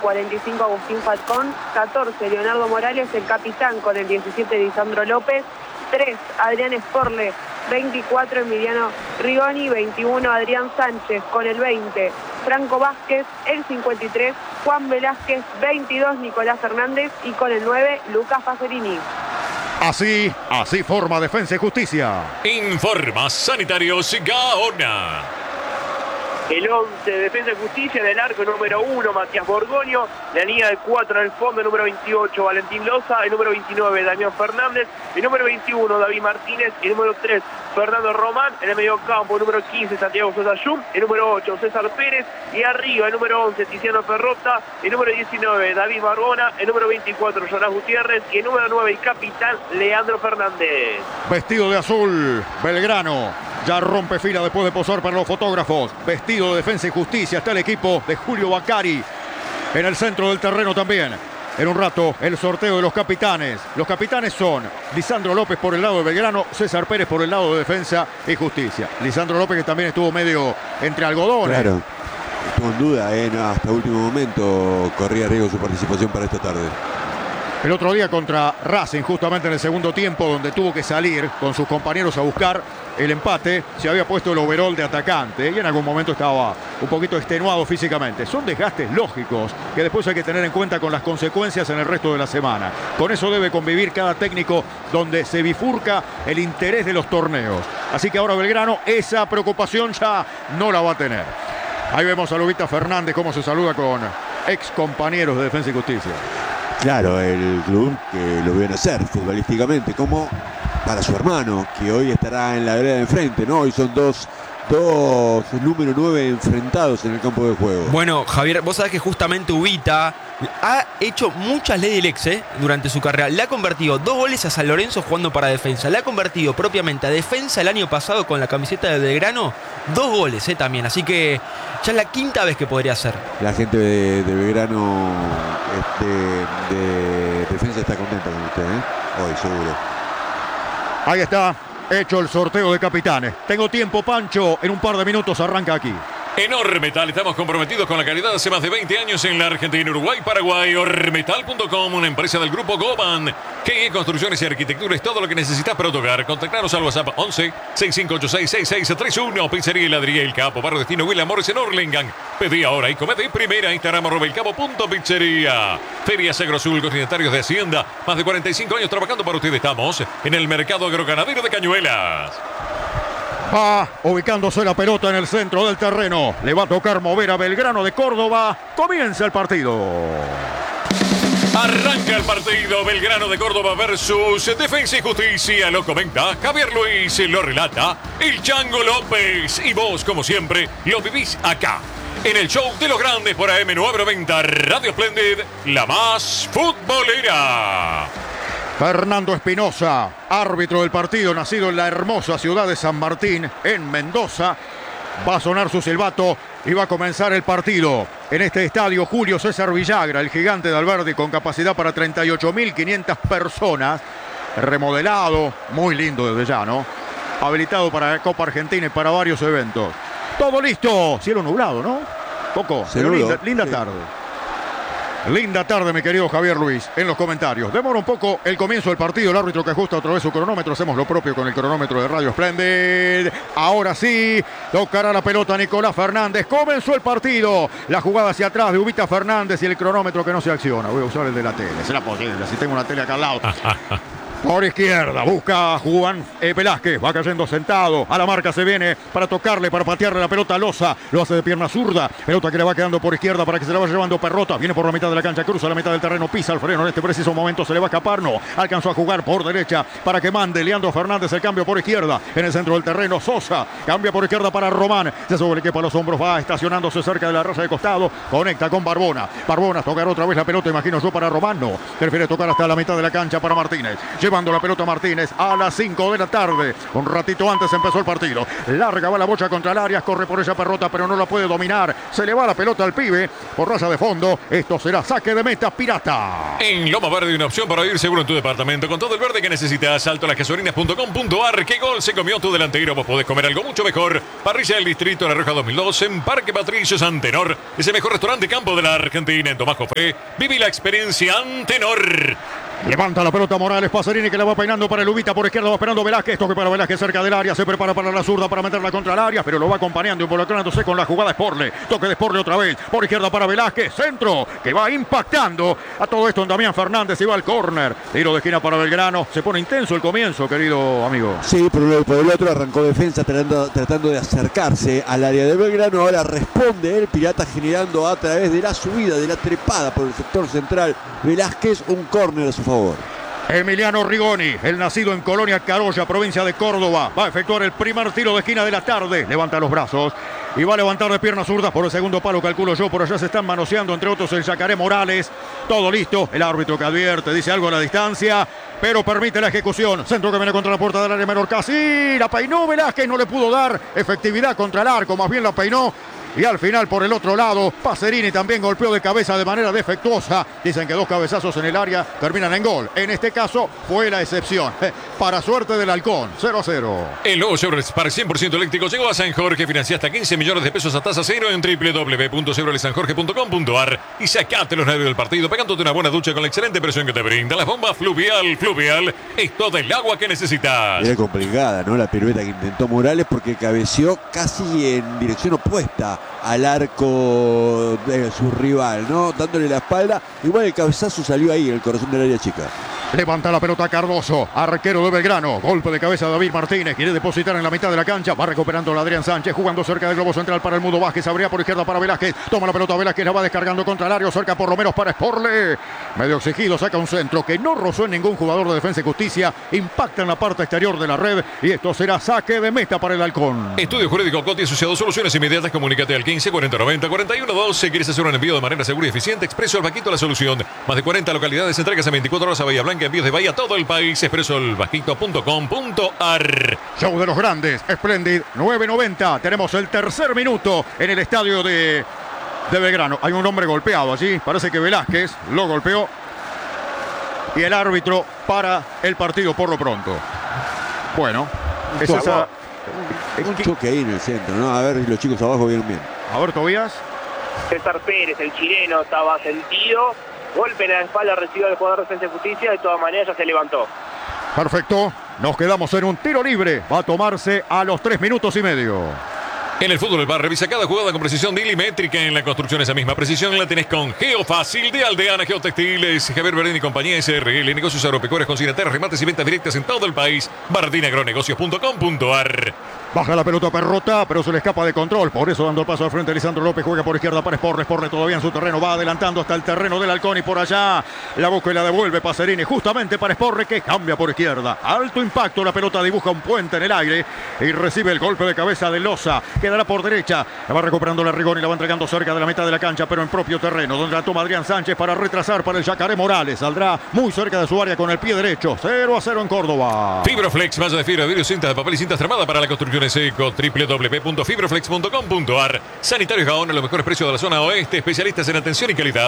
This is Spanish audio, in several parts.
45 Agustín Falcón, 14 Leonardo Morales, el capitán con el 17 Lisandro López, 3 Adrián Sporle, 24 Emiliano Rigoni, 21 Adrián Sánchez con el 20 Franco Vázquez, el 53 Juan Velázquez, 22 Nicolás Fernández y con el 9 Lucas Pacerini. Así forma Defensa y Justicia. Informa Sanitarios Gaona. El 11 de Defensa y Justicia, del arco número 1 Matías Borgoño, la línea de 4 en el fondo, el número 28 Valentín Loza, el número 29 Damián Fernández, el número 21 David Martínez, el número 3 Fernando Román, en el medio campo el número 15 Santiago Sosa Yum, el número 8 César Pérez y arriba el número 11 Tiziano Perrota, el número 19 David Barbona, el número 24 Jonás Gutiérrez y el número 9 y capitán Leandro Fernández. Vestido de azul, Belgrano ya rompe fila después de posar para los fotógrafos. Vestido de Defensa y Justicia está el equipo de Julio Bacari en el centro del terreno también. En un rato el sorteo de los capitanes. Los capitanes son Lisandro López por el lado de Belgrano, César Pérez por el lado de Defensa y Justicia. Lisandro López, que también estuvo medio entre algodones. Claro, estuvo en duda, no, hasta último momento corría riesgo su participación para esta tarde. El otro día contra Racing, justamente en el segundo tiempo, donde tuvo que salir con sus compañeros a buscar el empate, se había puesto el overol de atacante y en algún momento estaba un poquito extenuado físicamente. Son desgastes lógicos que después hay que tener en cuenta con las consecuencias en el resto de la semana. Con eso debe convivir cada técnico donde se bifurca el interés de los torneos. Así que ahora Belgrano esa preocupación ya no la va a tener. Ahí vemos a Lubita Fernández cómo se saluda con ex compañeros de Defensa y Justicia. Claro, el club que lo vio nacer futbolísticamente, como para su hermano, que hoy estará en la vereda de enfrente, ¿no? Hoy son dos número 9 enfrentados en el campo de juego. Bueno, Javier, vos sabés que justamente Ubita ha hecho muchas leyes del ex durante su carrera. Le ha convertido 2 goles a San Lorenzo jugando para Defensa. Le ha convertido propiamente a Defensa el año pasado con la camiseta de Belgrano 2 goles también. Así que ya es la 5ª vez que podría hacer. La gente de Belgrano de Defensa está contenta con usted, hoy seguro. Ahí está, hecho el sorteo de capitanes. Tengo tiempo, Pancho, en un par de minutos arranca aquí. En Ormetal estamos comprometidos con la calidad hace más de 20 años en la Argentina, Uruguay, Paraguay. Ormetal.com, una empresa del grupo Goban. Que Construcciones y Arquitectura es todo lo que necesitas para tu hogar. Contactanos al WhatsApp 11-6586-6631. Pizzería Heladería El Capo, Barrio Destino William Morris en Orlengan. Pedí ahora y come de primera. Instagram @elcapo.pizzería. Ferias Agrosul, Continentarios de Hacienda. Más de 45 años trabajando para ustedes. Estamos en el mercado agroganadero de Cañuelas. Va ubicándose la pelota en el centro del terreno. Le va a tocar mover a Belgrano de Córdoba. Comienza el partido. Arranca el partido. Belgrano de Córdoba versus Defensa y Justicia. Lo comenta Javier Luis, lo relata el Chango López. Y vos, como siempre, lo vivís acá, en el show de los grandes por AM990 Radio Splendid, la más futbolera. Fernando Espinosa, árbitro del partido, nacido en la hermosa ciudad de San Martín, en Mendoza. Va a sonar su silbato y va a comenzar el partido. En este estadio, Julio César Villagra, el gigante de Alberdi, con capacidad para 38.500 personas. Remodelado, muy lindo desde ya, ¿no? Habilitado para la Copa Argentina y para varios eventos. Todo listo. Cielo nublado, ¿no? Poco, pero linda tarde. Linda tarde, mi querido Javier Luis, en los comentarios. Demora un poco el comienzo del partido, el árbitro que ajusta otra vez su cronómetro. Hacemos lo propio con el cronómetro de Radio Splendid. Ahora sí, tocará la pelota Nicolás Fernández. Comenzó el partido. La jugada hacia atrás de Ubita Fernández y el cronómetro que no se acciona. Voy a usar el de la tele. ¿Será posible? Si tengo una tele acá al lado. Por izquierda, busca Juan Velázquez, va cayendo sentado, a la marca se viene para tocarle, para patearle la pelota a Loza, lo hace de pierna zurda, pelota que le va quedando por izquierda para que se la vaya llevando Perrota, viene por la mitad de la cancha, cruza la mitad del terreno, pisa el freno, en este preciso momento se le va a escapar, no, alcanzó a jugar por derecha para que mande Leandro Fernández el cambio por izquierda, en el centro del terreno, Sosa, cambia por izquierda para Román, se sube el equipo a los hombros, va estacionándose cerca de la raya de costado, conecta con Barbona, tocará otra vez la pelota, imagino yo para Román, no, prefiere tocar hasta la mitad de la cancha para Martínez, lleva llevando la pelota Martínez a las 5 de la tarde. Un ratito antes empezó el partido. Larga va la bocha contra el área, corre por esa Perrota, pero no la puede dominar. Se le va la pelota al pibe por raya de fondo. Esto será saque de meta Pirata. En Loma Verde, una opción para ir seguro en tu departamento con todo el verde que necesitas. Saltolasgasolinas.com.ar. ¿Qué gol se comió tu delantero? Vos podés comer algo mucho mejor. Parrilla del Distrito La Roja 2002 en Parque Patricio Antenor. Es el mejor restaurante campo de la Argentina. En Tomás Jofré, viví la experiencia Antenor. Levanta la pelota Morales, Pacerini que la va peinando para el Ubita, por izquierda va esperando Velázquez, toque para Velázquez cerca del área, se prepara para la zurda para meterla contra el área, pero lo va acompañando, involucrándose con la jugada Sporle, toque de Sporle otra vez, por izquierda para Velázquez, centro, que va impactando a todo esto en Damián Fernández y va al córner, tiro de esquina para Belgrano, se pone intenso el comienzo, querido amigo. Sí, por el otro arrancó defensa tratando de acercarse al área de Belgrano, ahora responde el Pirata generando a través de la subida, de la trepada por el sector central, Velázquez, un córner a su favor. Emiliano Rigoni, el nacido en Colonia Carolla, provincia de Córdoba, va a efectuar el primer tiro de esquina de la tarde, levanta los brazos y va a levantar de piernas zurdas por el segundo palo, calculo yo, por allá se están manoseando entre otros el Yacaré Morales, todo listo, el árbitro que advierte, dice algo a la distancia, pero permite la ejecución, centro que viene contra la puerta del área menor, casi la peinó Velázquez, no le pudo dar efectividad contra el arco, más bien la peinó. Y al final por el otro lado, Pacerini también golpeó de cabeza de manera defectuosa. Dicen que 2 cabezazos en el área terminan en gol. En este caso fue la excepción. Para suerte del Halcón, 0-0. El nuevo Chevrolet Spark 100% eléctrico llegó a San Jorge. Financia hasta 15 millones de pesos a tasa cero en www.chevroletsanjorge.com.ar y sacate los nervios del partido pegándote una buena ducha con la excelente presión que te brinda las bombas Fluvial. Fluvial es todo el agua que necesitas. Era complicada, ¿no? La pirueta que intentó Morales porque cabeció casi en dirección opuesta al arco de su rival, ¿no? Dándole la espalda. Igual el cabezazo salió ahí, en el corazón del área chica. Levanta la pelota Cardoso, arquero de Belgrano. Golpe de cabeza de David Martínez. Quiere depositar en la mitad de la cancha. Va recuperando la Adrián Sánchez. Jugando cerca del globo central para el Mudo Vázquez. Abría por izquierda para Velázquez. Toma la pelota Velázquez. La va descargando contra el área. Cerca por lo menos para Sporle. Medio exigido. Saca un centro que no rozó en ningún jugador de Defensa y Justicia. Impacta en la parte exterior de la red. Y esto será saque de meta para el Halcón. Estudio Jurídico Coti asociado. Soluciones inmediatas. Comunícate al 15 40 90 41 12. ¿Quieres hacer un envío de manera segura y eficiente? Expreso El Vaquito la solución. Más de 40 localidades. Entregas en 24 horas a Bahía Blanca. Envíos de Bahía a todo el país. expresoelvaquito.com.ar. Show de los grandes. Splendid 9:90. Tenemos el tercer minuto en el estadio de Belgrano. Hay un hombre golpeado allí. Parece que Velázquez lo golpeó. Y el árbitro para el partido por lo pronto. Bueno, es esa. Un choque ahí en el centro, ¿no? A ver si los chicos abajo vieron bien. A ver, Tobías. César Pérez, el chileno, estaba sentido. Golpe en la espalda recibió el jugador de Defensa y Justicia. De todas maneras ya se levantó. Perfecto. Nos quedamos en un tiro libre. Va a tomarse a los 3 minutos y medio. En el fútbol del bar, revisa cada jugada con precisión milimétrica. En la construcción esa misma precisión la tenés con Geofácil de Aldeana Geotextiles. Javier Verdín y compañía SRL. Negocios agropecuarios, consignatorios, remates y ventas directas en todo el país. bardinagronegocios.com.ar. Baja la pelota Perrota, pero se le escapa de control. Por eso dando el paso al frente, Lisandro López juega por izquierda para Sporle. Sporle todavía en su terreno. Va adelantando hasta el terreno del Halcón y por allá la busca y la devuelve Pacerini justamente para Sporle que cambia por izquierda. Alto impacto, la pelota dibuja un puente en el aire y recibe el golpe de cabeza de Loza. Quedará por derecha. La va recuperando la Rigoni y la va entregando cerca de la mitad de la cancha, pero en propio terreno, donde la toma Adrián Sánchez para retrasar para el Yacaré Morales. Saldrá muy cerca de su área con el pie derecho. 0-0 en Córdoba. Fibroflex, malla de fibra, vidrio, cintas de papel y cintas tramadas para la construcción en seco. www.fibroflex.com.ar. Sanitarios Gaona, los mejores precios de la zona oeste. Especialistas en atención y calidad.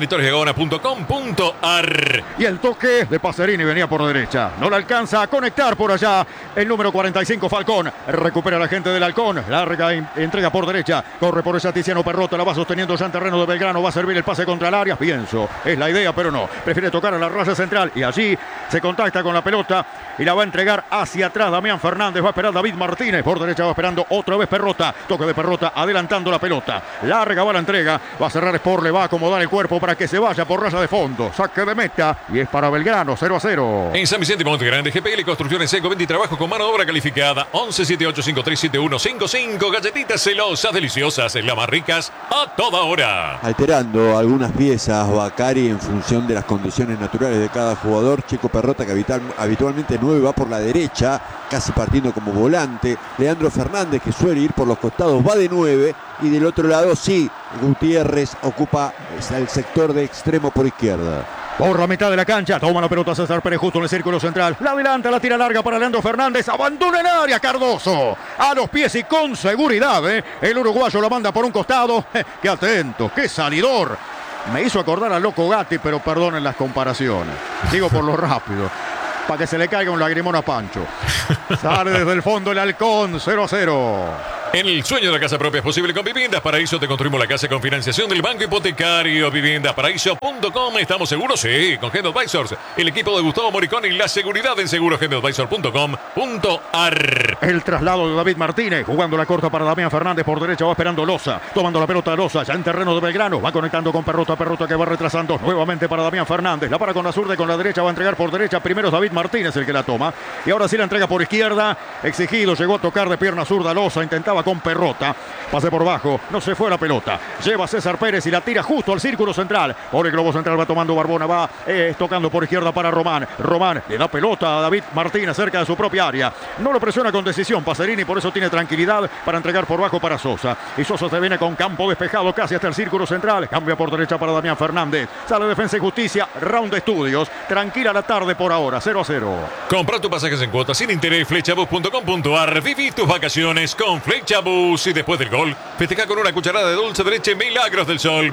sanitariosgaona.com.ar. Y el toque de Pacerini venía por derecha. No le alcanza a conectar por allá el número 45 Falcón. Recupera la gente del Halcón. Larga entrega por derecha. Corre por esa Tiziano Perrota. La va sosteniendo ya en terreno de Belgrano. Va a servir el pase contra el área. Pienso. Es la idea, pero no. Prefiere tocar a la raya central. Y allí se contacta con la pelota. Y la va a entregar hacia atrás Damián Fernández. Va a esperar David Martínez. Por derecha va esperando otra vez Perrota. Toque de Perrota adelantando la pelota. Larga va la entrega. Va a cerrar Sporle. Va a acomodar el cuerpo para que se vaya por raya de fondo. Saque de meta. Y es para Belgrano. 0-0. En San Vicente y Monte Grande, GPL Construcción en seco, venta y trabajo con mano de obra calificada. 1178537155. Galletitas celosas, deliciosas, las más ricas a toda hora. Alterando algunas piezas Bacari en función de las condiciones naturales de cada jugador. Chico Perrota, que habitualmente 9, va por la derecha, casi partiendo como volante. Leandro Fernández, que suele ir por los costados, va de 9. Y del otro lado, sí, Gutiérrez ocupa el sector de extremo por izquierda. Por la mitad de la cancha, toma la pelota César Pérez justo en el círculo central. La adelanta, la tira larga para Leandro Fernández. Abandona el área Cardoso. A los pies y con seguridad. El uruguayo la manda por un costado. Qué atento, qué salidor. Me hizo acordar al Loco Gatti, pero perdonen las comparaciones. Digo por lo rápido. Para que se le caiga un lagrimón a Pancho. Sale desde el fondo el Halcón, 0-0. En el sueño de la casa propia es posible con Viviendas Paraíso. Te construimos la casa con financiación del Banco Hipotecario. Viviendasparaíso.com. ¿Estamos seguros? Sí, con Head Advisors. El equipo de Gustavo Moricón y la seguridad en seguroheadadvisor.com.ar. El traslado de David Martínez. Jugando la corta para Damián Fernández. Por derecha va esperando Loza. Tomando la pelota de Loza. Ya en terreno de Belgrano. Va conectando con Perrota. Perrota que va retrasando. Nuevamente para Damián Fernández. La para con la zurda y con la derecha va a entregar por derecha. Primero es David Martínez el que la toma. Y ahora sí la entrega por izquierda. Exigido. Llegó a tocar de pierna zurda Loza. Intentaba con Perrota, pase por bajo, no se fue la pelota, lleva César Pérez y la tira justo al círculo central. Por el globo central va tomando Barbona, va tocando por izquierda para Román. Román le da pelota a David Martínez cerca de su propia área, no lo presiona con decisión Pacerini, por eso tiene tranquilidad para entregar por bajo para Sosa. Y Sosa se viene con campo despejado casi hasta el círculo central, cambia por derecha para Damián Fernández, sale Defensa y Justicia, Round de Estudios, tranquila la tarde por ahora, 0-0. Compra tus pasajes en cuotas sin interés, flechabus.com.ar. Viví tus vacaciones con Flechabus. Y después del gol, festeja con una cucharada de dulce de leche Milagros del Sol,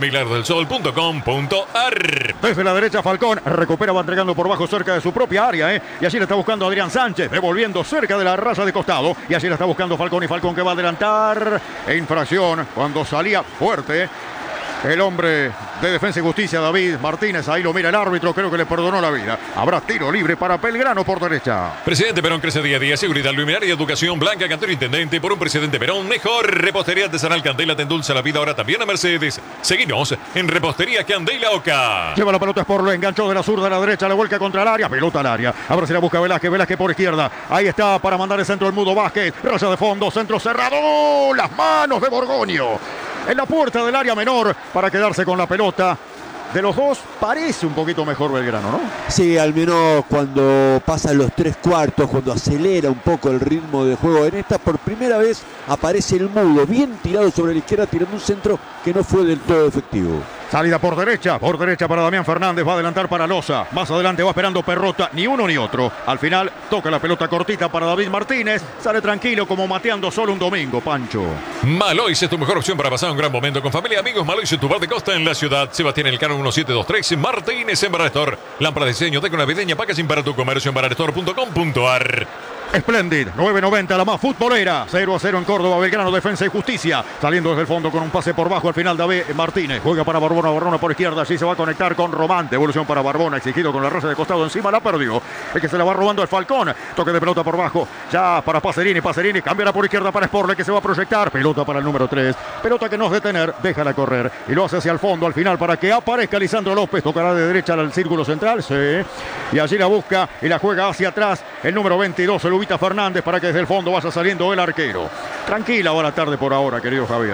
milagrosdelsol.com.ar. Desde la derecha Falcón, recupera, va entregando por bajo cerca de su propia área, y allí le está buscando Adrián Sánchez, devolviendo cerca de la raya de costado, y allí la está buscando Falcón, y Falcón que va a adelantar, infracción, cuando salía fuerte. El hombre de Defensa y Justicia, David Martínez, ahí lo mira el árbitro, creo que le perdonó la vida. Habrá tiro libre para Belgrano por derecha. Presidente Perón crece día a día, seguridad, luminaria, educación, Blanca, Cantero Intendente, por un Presidente Perón, mejor. Repostería Artesanal Candela te endulza la vida ahora también a Mercedes. Seguinos en Repostería Candela Oca. Lleva la pelota Sport, lo enganchó de la zurda a la derecha, la vuelca contra el área, pelota al área. Ahora se la busca Velázquez, Velázquez por izquierda. Ahí está para mandar el centro el Mudo Vázquez. Raya de fondo, centro cerrado. Las manos de Borgoño en la puerta del área menor para quedarse con la pelota. De los dos parece un poquito mejor Belgrano, ¿no? Sí, al menos cuando pasan los 3/4, cuando acelera un poco el ritmo de juego. En esta por primera vez aparece el Mudo, bien tirado sobre la izquierda, tirando un centro que no fue del todo efectivo. Salida por derecha para Damián Fernández, va a adelantar para Loza, más adelante va esperando Perrota, ni uno ni otro. Al final toca la pelota cortita para David Martínez, sale tranquilo como mateando solo un domingo, Pancho. Malois es tu mejor opción para pasar un gran momento con familia y amigos. Malois es tu bar de costa en la ciudad. Sebastián Elcano 1723, Martínez en Barrestor. Lámpara de diseño, deco navideña, packaging para tu comercio en barrestor.com.ar. Splendid, 9.90, la más futbolera, 0-0 en Córdoba, Belgrano, Defensa y Justicia, saliendo desde el fondo con un pase por bajo al final David Martínez, juega para Barbona, Barbona por izquierda, así se va a conectar con Román, devolución para Barbona, exigido con la raza de costado encima, la perdió, el que se la va robando el Falcón, toque de pelota por bajo, ya para Pacerini, Pacerini, cambiará por izquierda para Sporle, que se va a proyectar, pelota para el número 3, pelota que no es detener, déjala correr, y lo hace hacia el fondo al final para que aparezca Lisandro López, tocará de derecha al círculo central, sí, y allí la busca y la juega hacia atrás, el número 22, el Ubita Fernández, para que desde el fondo vaya saliendo el arquero. Tranquila buena tarde por ahora, querido Javier.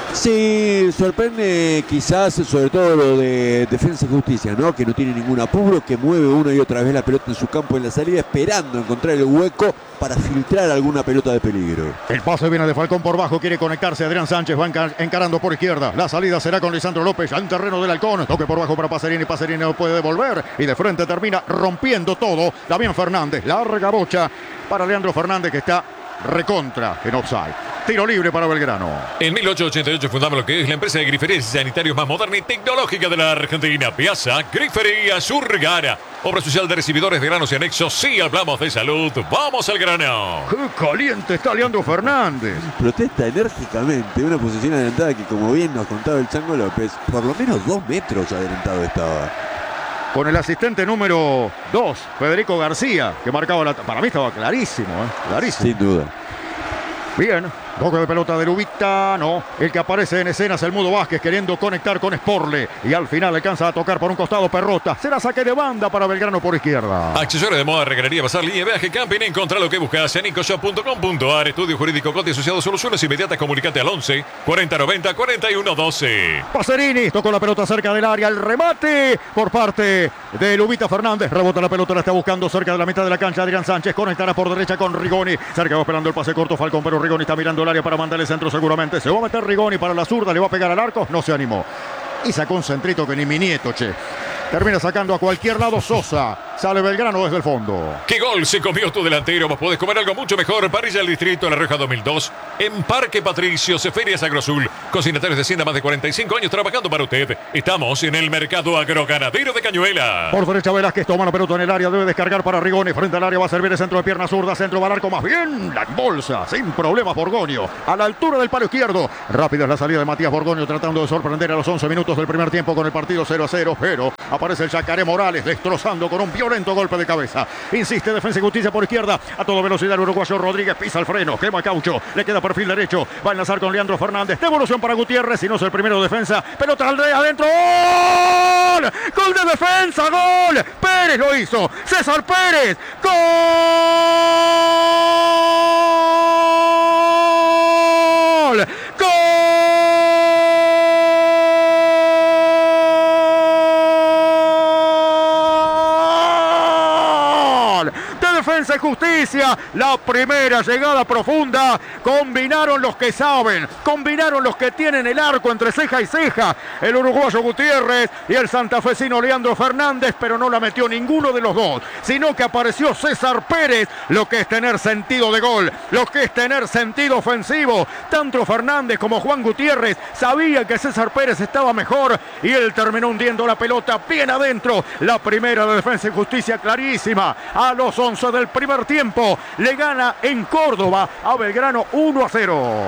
Sí, sorprende quizás sobre todo lo de Defensa y Justicia, ¿no? Que no tiene ningún apuro, que mueve una y otra vez la pelota en su campo en la salida, esperando encontrar el hueco para filtrar alguna pelota de peligro. El pase viene de Falcón por bajo, quiere conectarse Adrián Sánchez, va encarando por izquierda. La salida será con Lisandro López, ya en terreno del Halcón. Toque por bajo para Pacerini, Pacerini no puede devolver. Y de frente termina rompiendo todo Damián Fernández. Larga bocha para Leandro Fernández, que está recontra en offside. Tiro libre para Belgrano. En 1888 fundamos lo que es la empresa de griferías y sanitarios más moderna y tecnológica de la Argentina. Piazza Grifería Surgara. Obra social de recibidores de granos y anexos. Sí, hablamos de salud. ¡Vamos al grano! ¡Qué caliente está Leandro Fernández! Protesta enérgicamente, una posición adelantada que, como bien nos contaba el Chango López, por lo menos 2 metros adelantado estaba. Con el asistente número 2, Federico García, que marcaba la... Para mí estaba clarísimo, clarísimo. Sin duda. Bien, toque de pelota de Lubita, no. El que aparece en escena es el Mudo Vázquez queriendo conectar con Sporle. Y al final alcanza a tocar por un costado Perrota. Será saque de banda para Belgrano por izquierda. Accesorios de moda, regalería, bazar, línea de viaje, camping. Encontrá lo que buscas en nicoshop.com.ar. Estudio jurídico, Cote asociado, soluciones inmediatas. Comunicate al 11 40 90 41 12. Pacerini tocó la pelota cerca del área. El remate por parte de Lubita Fernández. Rebota la pelota, la está buscando cerca de la mitad de la cancha. Adrián Sánchez conectará por derecha con Rigoni. Cerca va esperando el pase corto Falcón, pero Rigoni está mirando el área para mandarle centro seguramente. Se va a meter Rigoni para la zurda, le va a pegar al arco, no se animó. Y sacó un centrito que ni mi nieto, che. Termina sacando a cualquier lado Sosa. Sale Belgrano desde el fondo. ¿Qué gol se comió tu delantero? Vos podés comer algo mucho mejor. Parrilla del Distrito, La Rioja 2002. En Parque Patricios, Ferias Agrosul. Cocinatarios de Hacienda, más de 45 años trabajando para usted. Estamos en el Mercado Agroganadero de Cañuela. Por derecha Velázquez toma la pelota en el área. Debe descargar para Rigoni. Frente al área va a servir el centro de pierna zurda. Centro va al arco más bien. La bolsa. Sin problemas Borgoño. A la altura del palo izquierdo. Rápida es la salida de Matías Borgoño tratando de sorprender a los 11 minutos del primer tiempo con el partido 0-0. Pero aparece el Yacaré Morales destrozando con un violento golpe de cabeza. Insiste Defensa y Justicia por izquierda. A toda velocidad el uruguayo Rodríguez pisa el freno. Quema caucho. Le queda perfil derecho. Va a enlazar con Leandro Fernández. Devolución para Gutiérrez. Si no es el primero defensa. Pelota al de adentro. ¡Gol! ¡Gol de Defensa! ¡Gol! Pérez lo hizo. César Pérez. ¡Gol! ¡Gol! Defensa y Justicia, la primera llegada profunda. Combinaron los que saben, combinaron los que tienen el arco entre ceja y ceja. El uruguayo Gutiérrez y el santafesino Leandro Fernández, pero no la metió ninguno de los dos, sino que apareció César Pérez. Lo que es tener sentido de gol, lo que es tener sentido ofensivo. Tanto Fernández como Juan Gutiérrez sabían que César Pérez estaba mejor y él terminó hundiendo la pelota bien adentro. La primera de Defensa y Justicia clarísima. A los 11 del primer tiempo le gana en Córdoba a Belgrano 1-0.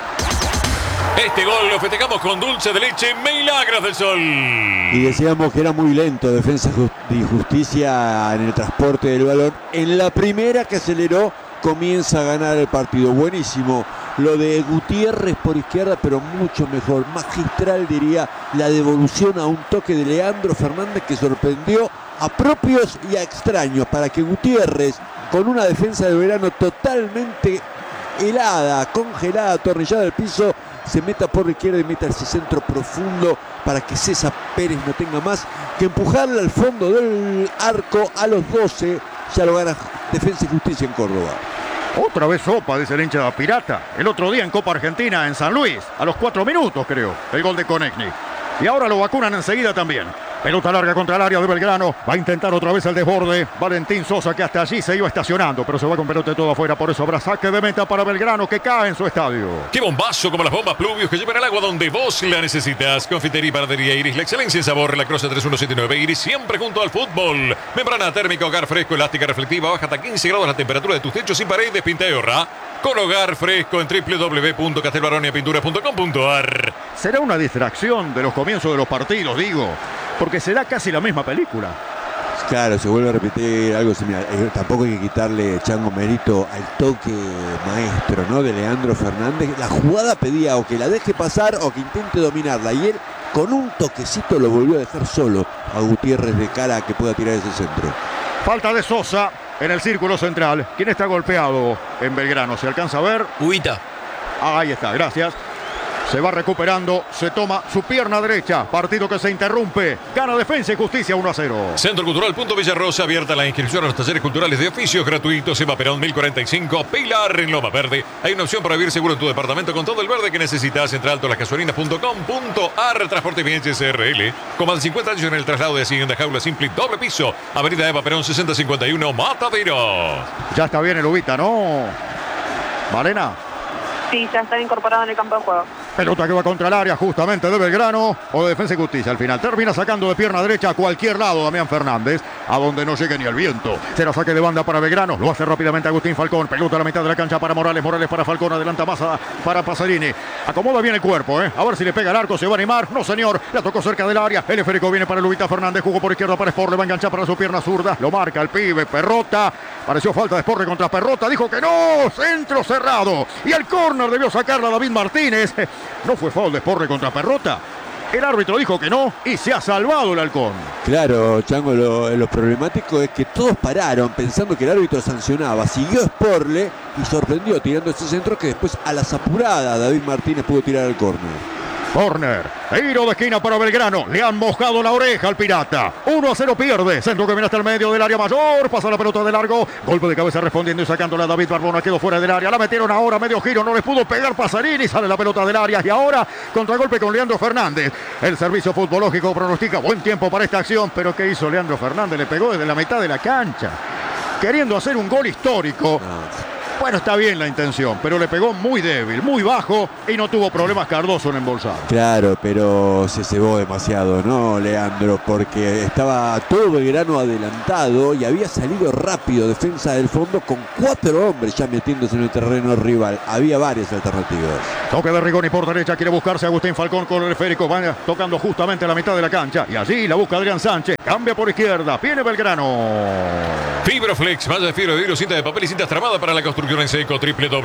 Este gol lo festejamos con dulce de leche Milagros del Sol. Y decíamos que era muy lento Defensa y Justicia en el transporte del balón. En la primera que aceleró comienza a ganar el partido. Buenísimo lo de Gutiérrez por izquierda, pero mucho mejor. Magistral diría la devolución a un toque de Leandro Fernández que sorprendió a propios y a extraños para que Gutiérrez, con una defensa de Belgrano totalmente helada, congelada, atornillada al piso, se meta por la izquierda y meta ese centro profundo para que César Pérez no tenga más que empujarle al fondo del arco. A los 12 ya lo gana Defensa y Justicia en Córdoba. Otra vez sopa, dice el hincha de Pirata. El otro día en Copa Argentina en San Luis, a los 4 minutos creo, el gol de Konechny. Y ahora lo vacunan enseguida también. Pelota larga contra el área de Belgrano. Va a intentar otra vez el desborde. Valentín Sosa, que hasta allí se iba estacionando, pero se va con pelota de todo afuera. Por eso habrá saque de meta para Belgrano, que cae en su estadio. ¡Qué bombazo! Como las bombas Pluvius que llevan el agua donde vos la necesitas. Confitería y panadería Iris. La excelencia en sabor. La Croce 3179 Iris. Siempre junto al fútbol. Membrana térmica, hogar fresco, elástica, reflectiva. Baja hasta 15 grados la temperatura de tus techos sin paredes. Pinta y ahorra con hogar fresco en www.castelbaroniapintura.com.ar. Será una distracción de los comienzos de los partidos, digo, porque será casi la misma película. Claro, se vuelve a repetir algo similar. Tampoco hay que quitarle, Chango, mérito al toque maestro, ¿no?, de Leandro Fernández. La jugada pedía o que la deje pasar o que intente dominarla, y él con un toquecito lo volvió a dejar solo a Gutiérrez de cara a que pueda tirar ese centro. Falta de Sosa en el círculo central. ¿Quién está golpeado en Belgrano? ¿Se alcanza a ver? Ubita. Ahí está, gracias. Se va recuperando, se toma su pierna derecha. Partido que se interrumpe. Gana Defensa y Justicia 1-0. Centro Cultural Punto Villarrosa, abierta la inscripción a los talleres culturales de oficios gratuitos. Eva Perón 1045, Pilar en Loma Verde. Hay una opción para vivir seguro en tu departamento con todo el verde que necesitas. Entra altolasgasolinas.com.ar. Transporte Bien SRL. Con más de 50 años en el traslado de Hacienda Jaula Simple doble piso. Avenida Eva Perón 6051, Mataderos. Ya está bien el Ubita, ¿no? ¿Malena? Sí, ya están incorporados en el campo de juego. Pelota que va contra el área justamente de Belgrano o de Defensa y Justicia. Al final termina sacando de pierna derecha a cualquier lado Damián Fernández, a donde no llegue ni el viento. Será saque de banda para Belgrano. Lo hace rápidamente Agustín Falcón. Pelota a la mitad de la cancha para Morales. Morales para Falcón. Adelanta Massa para Pasarini. Acomoda bien el cuerpo, A ver si le pega el arco. Se va a animar. No, señor. La tocó cerca del área. El esférico viene para Lubita Fernández. Jugó por izquierda para Sport. Le va a enganchar para su pierna zurda. Lo marca el pibe. Perrota. Pareció falta de Sport contra Perrota. Dijo que no. Centro cerrado. Y el córner debió sacarla David Martínez. No fue foul de Sport contra Perrota. El árbitro dijo que no y se ha salvado el halcón. Claro, Chango, lo problemático es que todos pararon pensando que el árbitro sancionaba. Siguió Sporle y sorprendió tirando ese centro que después a las apuradas David Martínez pudo tirar al córner. Corner, tiro de esquina para Belgrano. Le han mojado la oreja al Pirata. 1-0 pierde. Centro que viene hasta el medio del área mayor. Pasa la pelota de largo. Golpe de cabeza respondiendo y sacándola a David Barbona. Quedó fuera del área. La metieron ahora. Medio giro. No les pudo pegar Pasarini. Sale la pelota del área. Y ahora contragolpe con Leandro Fernández. El servicio futbológico pronostica buen tiempo para esta acción. Pero ¿qué hizo Leandro Fernández? Le pegó desde la mitad de la cancha. Queriendo hacer un gol histórico. Bueno, está bien la intención, pero le pegó muy débil, muy bajo y no tuvo problemas Cardoso en embolsar. Claro, pero se cebó demasiado, ¿no, Leandro? Porque estaba todo Belgrano adelantado y había salido rápido defensa del fondo con 4 hombres ya metiéndose en el terreno rival. Había varias alternativas. Toque de Rigoni por derecha, quiere buscarse a Agustín Falcón con el esférico, va tocando justamente a la mitad de la cancha y allí la busca Adrián Sánchez, cambia por izquierda, viene Belgrano. Fibroflex, malla de fibra de vidrio, cinta de papel y cinta tramada para la construcción en seco.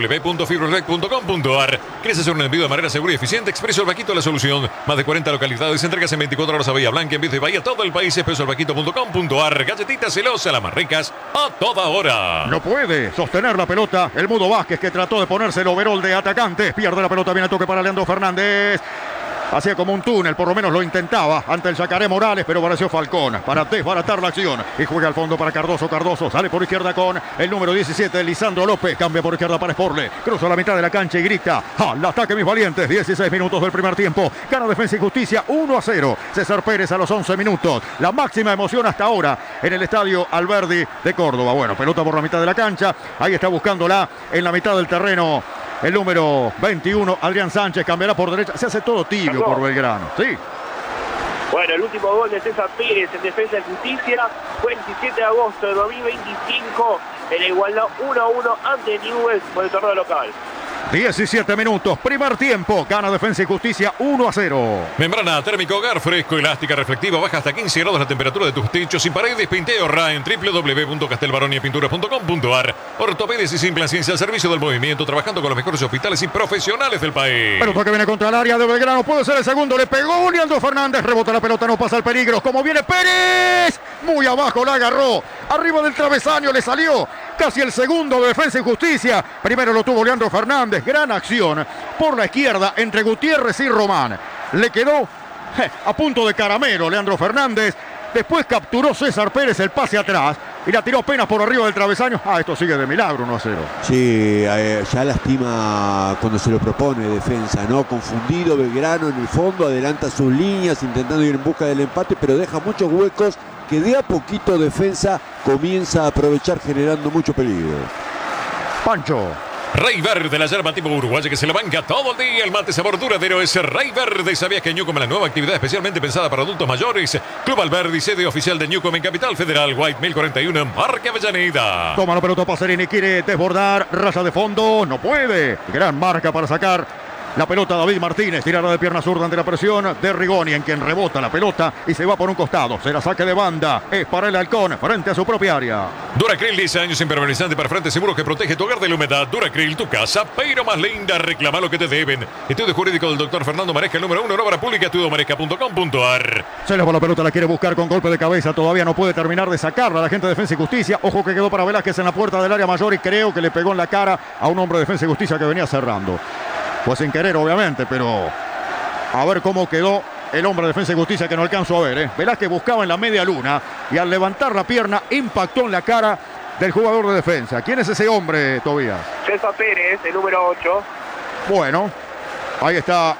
www.fibroflex.com.ar. ¿Quieres hacer un envío de manera segura y eficiente? Expreso El Vaquito, la solución. Más de 40 localidades, entregas en 24 horas a Bahía Blanca, en Vista y Bahía, todo el país. expresoelvaquito.com.ar. Galletitas celosas, las más ricas, a toda hora. No puede sostener la pelota el Mudo Vázquez, que trató de ponerse el overol de atacante. Pierde la pelota, viene a toque para Leandro Fernández. Hacía como un túnel, por lo menos lo intentaba ante el Yacaré Morales, pero apareció Falcón para desbaratar la acción. Y juega al fondo para Cardoso. Cardoso sale por izquierda con el número 17, Lisandro López. Cambia por izquierda para Sporle. Cruza la mitad de la cancha y grita: ¡al ataque, mis valientes! 16 minutos del primer tiempo. Gana Defensa y Justicia 1-0. César Pérez a los 11 minutos. La máxima emoción hasta ahora en el estadio Alberdi de Córdoba. Bueno, pelota por la mitad de la cancha. Ahí está buscándola en la mitad del terreno. El número 21, Adrián Sánchez, cambiará por derecha. Se hace todo tibio por Belgrano. Sí. Bueno, el último gol de César Pérez en Defensa y Justicia fue el 17 de agosto de 2025 en la igualdad 1-1 ante Newell's por el torneo local. 17 minutos, primer tiempo, gana Defensa y Justicia 1-0. Membrana térmica hogar, fresco, elástica, reflectiva, baja hasta 15 grados la temperatura de tus techos, sin paredes, pinteo RA en www.castelbaroniapinturas.com.ar. Ortopedes y sin ciencia al servicio del movimiento, trabajando con los mejores hospitales y profesionales del país. Pelota que viene contra el área de Belgrano, puede ser el segundo, le pegó Leandro Fernández, rebota la pelota, no pasa el peligro, como viene Pérez, muy abajo la agarró, arriba del travesaño le salió, casi el segundo de Defensa y Justicia. Primero lo tuvo Leandro Fernández, gran acción por la izquierda entre Gutiérrez y Román. Le quedó a punto de caramelo Leandro Fernández. Después capturó César Pérez el pase atrás y la tiró apenas por arriba del travesaño. Esto sigue de milagro, 1-0. Sí, ya lastima cuando se lo propone Defensa, ¿no? Confundido Belgrano en el fondo, adelanta sus líneas intentando ir en busca del empate, pero deja muchos huecos que de a poquito Defensa comienza a aprovechar, generando mucho peligro. Pancho. Rey Verde, la yerba tipo uruguaya que se la banca todo el día. El mate sabor duradero es Rey Verde. ¿Sabías que Newcom es la nueva actividad especialmente pensada para adultos mayores? Club Alberdi, sede oficial de Newcom en Capital Federal, White 1041, Marca Avellaneda. Toma la pelota Pasarini, quiere desbordar, raya de fondo, no puede. Gran marca para sacar la pelota David Martínez, tirada de pierna zurda ante la presión de Rigoni, en quien rebota la pelota y se va por un costado. Se la saque de banda, es para el Halcón, frente a su propia área. Duracril, 10 años impermeabilizante para frente seguro que protege tu hogar de la humedad. Duracril, tu casa, pero más linda. Reclama lo que te deben. Estudio jurídico del doctor Fernando Maresca, el número 1 en obra pública, estudiomaresca.com.ar. Se le va la pelota, la quiere buscar con golpe de cabeza, todavía no puede terminar de sacarla la gente de Defensa y Justicia. Ojo que quedó para Velázquez en la puerta del área mayor y creo que le pegó en la cara a un hombre de Defensa y Justicia que venía cerrando. Pues sin querer, obviamente, pero a ver cómo quedó el hombre de Defensa y Justicia que no alcanzó a ver. Velázquez buscaba en la media luna y al levantar la pierna impactó en la cara del jugador de defensa. ¿Quién es ese hombre, Tobías? César Pérez, el número 8. Bueno, ahí está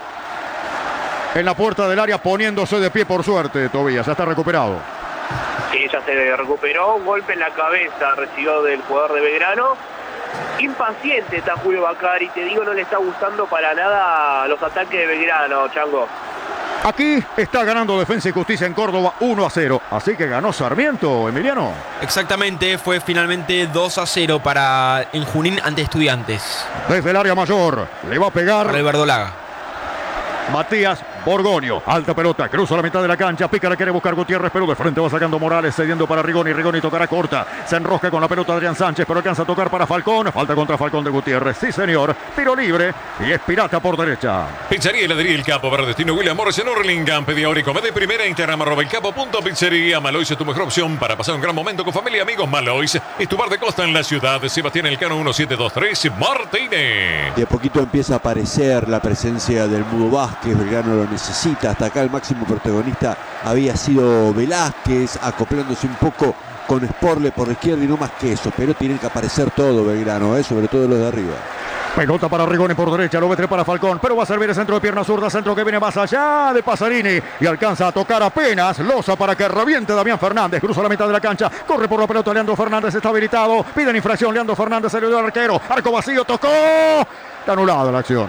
en la puerta del área poniéndose de pie por suerte, Tobías. Ya está recuperado. Sí, ya se recuperó. Un golpe en la cabeza recibió del jugador de Belgrano. Impaciente está Julio Bacari, te digo, no le está gustando para nada los ataques de Belgrano, Chango. Aquí está ganando Defensa y Justicia en Córdoba 1-0. Así que ganó Sarmiento, Emiliano. Exactamente, fue finalmente 2-0 en Junín ante Estudiantes. Desde el área mayor le va a pegar para el Verdolaga. Matías Borgoño, alta pelota, cruza la mitad de la cancha, pica, la quiere buscar Gutiérrez, pero de frente va sacando Morales, cediendo para Rigoni. Rigoni tocará corta, se enrosca con la pelota Adrián Sánchez, pero alcanza a tocar para Falcón. Falta contra Falcón de Gutiérrez, sí señor, tiro libre y es Pirata por derecha. Pizzería Heladería El Capo, para destino William Morris en Hurlingham. Pedí ahora y come de primera. Instagram @elcapo.pizzería. Malois es tu mejor opción para pasar un gran momento con familia y amigos. Malois es tu bar de costa en la ciudad. Sebastián Elcano 1723 Martínez. De a poquito empieza a aparecer la presencia del Mudo Vázquez. Belgrano lo necesita. Hasta acá el máximo protagonista había sido Velázquez, acoplándose un poco con Sporle por la izquierda y no más que eso. Pero tienen que aparecer todo Belgrano, sobre todo los de arriba. Pelota para Rigoni por derecha, lo mete para Falcón, pero va a servir el centro de pierna zurda, centro que viene más allá de Pasarini y alcanza a tocar apenas losa para que reviente Damián Fernández, cruza la mitad de la cancha, corre por la pelota Leandro Fernández, está habilitado, piden infracción, Leandro Fernández salió del arquero, arco vacío, tocó, está anulada la acción.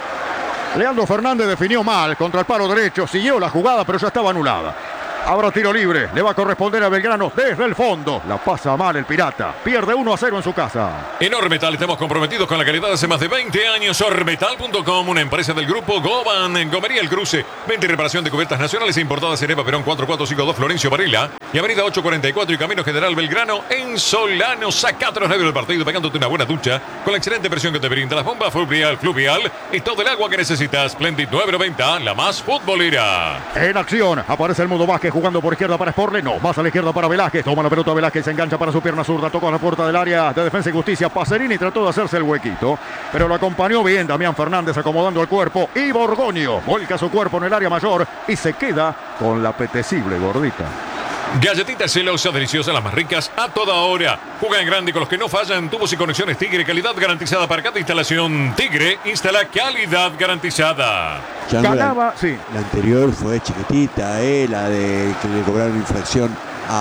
Leandro Fernández definió mal contra el palo derecho, siguió la jugada pero ya estaba anulada. Ahora tiro libre, le va a corresponder a Belgrano desde el fondo. La pasa mal el Pirata, pierde 1-0 en su casa. En Ormetal estamos comprometidos con la calidad hace más de 20 años. Ormetal.com, una empresa del grupo Goban. En Gomería El Cruce, venta y reparación de cubiertas nacionales e importadas en Eva Perón 4452 Florencio Varela y Avenida 844 y Camino General Belgrano en Solano. Sacate los nervios del partido pegándote una buena ducha con la excelente presión que te brinda las bombas Fluvial y todo el agua que necesitas. Splendid 990, la más futbolera. En acción aparece el Mudo Vázquez jugando por izquierda para Sporle, no, más a la izquierda para Velázquez, toma la pelota Velázquez, se engancha para su pierna zurda, toca la puerta del área de Defensa y Justicia, Pacerini trató de hacerse el huequito, pero lo acompañó bien Damián Fernández acomodando el cuerpo y Borgoño volca su cuerpo en el área mayor y se queda con la apetecible gordita. Galletitas celosas, deliciosas, las más ricas a toda hora. Juega en grande con los que no fallan. Tubos y conexiones Tigre, calidad garantizada para cada instalación. Tigre instala calidad garantizada. Ganaba, sí. La anterior fue chiquitita, la de que le cobraron infracción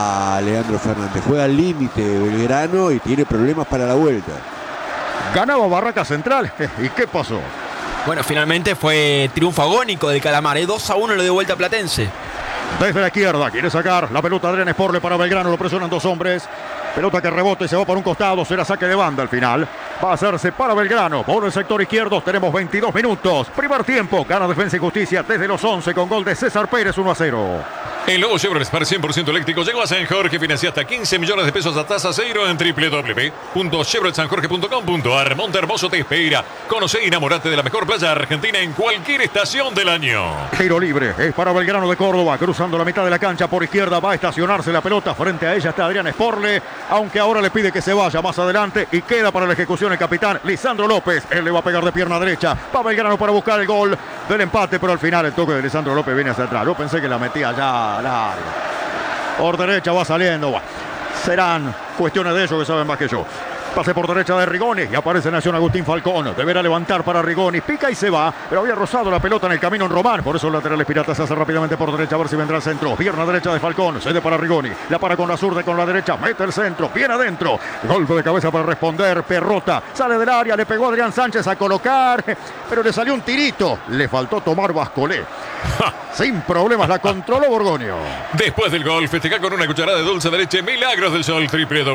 a Leandro Fernández. Juega al límite Belgrano y tiene problemas para la vuelta. Ganaba Barraca Central. ¿Y qué pasó? Bueno, finalmente fue triunfo agónico del Calamar. 2-1 lo dio vuelta Platense. Desde la izquierda quiere sacar la pelota Adrián Sporle para Belgrano, lo presionan dos hombres, pelota que rebota y se va por un costado, será saque de banda al final, va a hacerse para Belgrano, por el sector izquierdo, tenemos 22 minutos, primer tiempo, gana Defensa y Justicia desde los 11 con gol de César Pérez 1-0. El nuevo Chevrolet Spark 100% eléctrico llegó a San Jorge, financia hasta 15 millones de pesos a tasa cero en www.chevroletsanjorge.com.ar. Monte Hermoso te espera. Conoce y enamorate de la mejor playa argentina en cualquier estación del año. Tiro libre, es para Belgrano de Córdoba, cruzando la mitad de la cancha por izquierda, va a estacionarse la pelota, frente a ella está Adrián Sporle, aunque ahora le pide que se vaya más adelante y queda para la ejecución el capitán Lisandro López, él le va a pegar de pierna derecha, va Belgrano para buscar el gol del empate, pero al final el toque de Lisandro López viene hacia atrás, yo pensé que la metía ya larga. Por derecha va saliendo. Bueno, serán cuestiones de ellos que saben más que yo. Pase por derecha de Rigoni y aparece en acción Agustín Falcón. Deberá levantar para Rigoni. Pica y se va, pero había rozado la pelota en el camino en Román. Por eso el lateral Pirata se hace rápidamente por derecha a ver si vendrá el centro. Pierna derecha de Falcón. Cede para Rigoni. La para con la zurda y con la derecha. Mete el centro. Bien adentro. Golpe de cabeza para responder. Perrota. Sale del área. Le pegó a Adrián Sánchez a colocar. Pero le salió un tirito. Le faltó tomar Bascolé. Sin problemas la controló Borgoño. Después del gol, festeja con una cucharada de dulce de leche Milagros del Sol.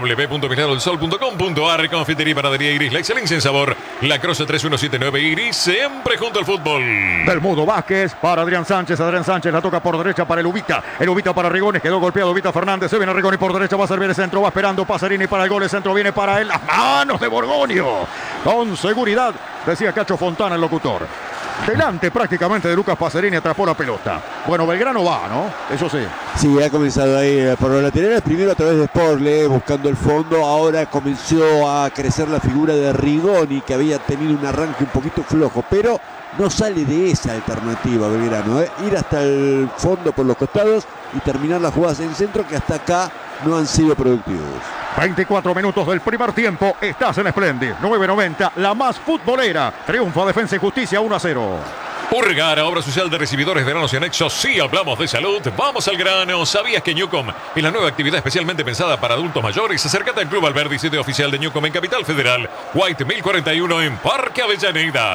www.milagrodelsol.com.ar. Confitería y panadería Iris, la excelencia en sabor. La Croce 3179 Iris, siempre junto al fútbol. Del Mudo Vázquez para Adrián Sánchez. Adrián Sánchez la toca por derecha para el Ubita. El Ubita para Rigoni, quedó golpeado Ubita Fernández. Se viene Rigoni por derecha, va a servir el centro, va esperando Pasarini para el gol. El centro viene para él. Las manos de Borgoño. Con seguridad, decía Cacho Fontana, el locutor. Delante prácticamente de Lucas Pacerini, atrapó la pelota. Bueno, Belgrano va, ¿no? Eso sí. Sí, ha comenzado ahí por los laterales, primero a través de Sporle, buscando el fondo. Ahora comenzó a crecer la figura de Rigoni, que había tenido un arranque un poquito flojo, pero no sale de esa alternativa Belgrano, ir hasta el fondo por los costados y terminar las jugadas en centro que hasta acá no han sido productivos. 24 minutos del primer tiempo, estás en Splendid 990, la más futbolera. Triunfa Defensa y Justicia 1-0. Urgara, obra social de recibidores, veranos y anexos. Sí, hablamos de salud. Vamos al grano. ¿Sabías que Newcom es la nueva actividad especialmente pensada para adultos mayores? Acércate al Club Alberdi, sede oficial de Newcom en Capital Federal. White 1041 en Parque Avellaneda.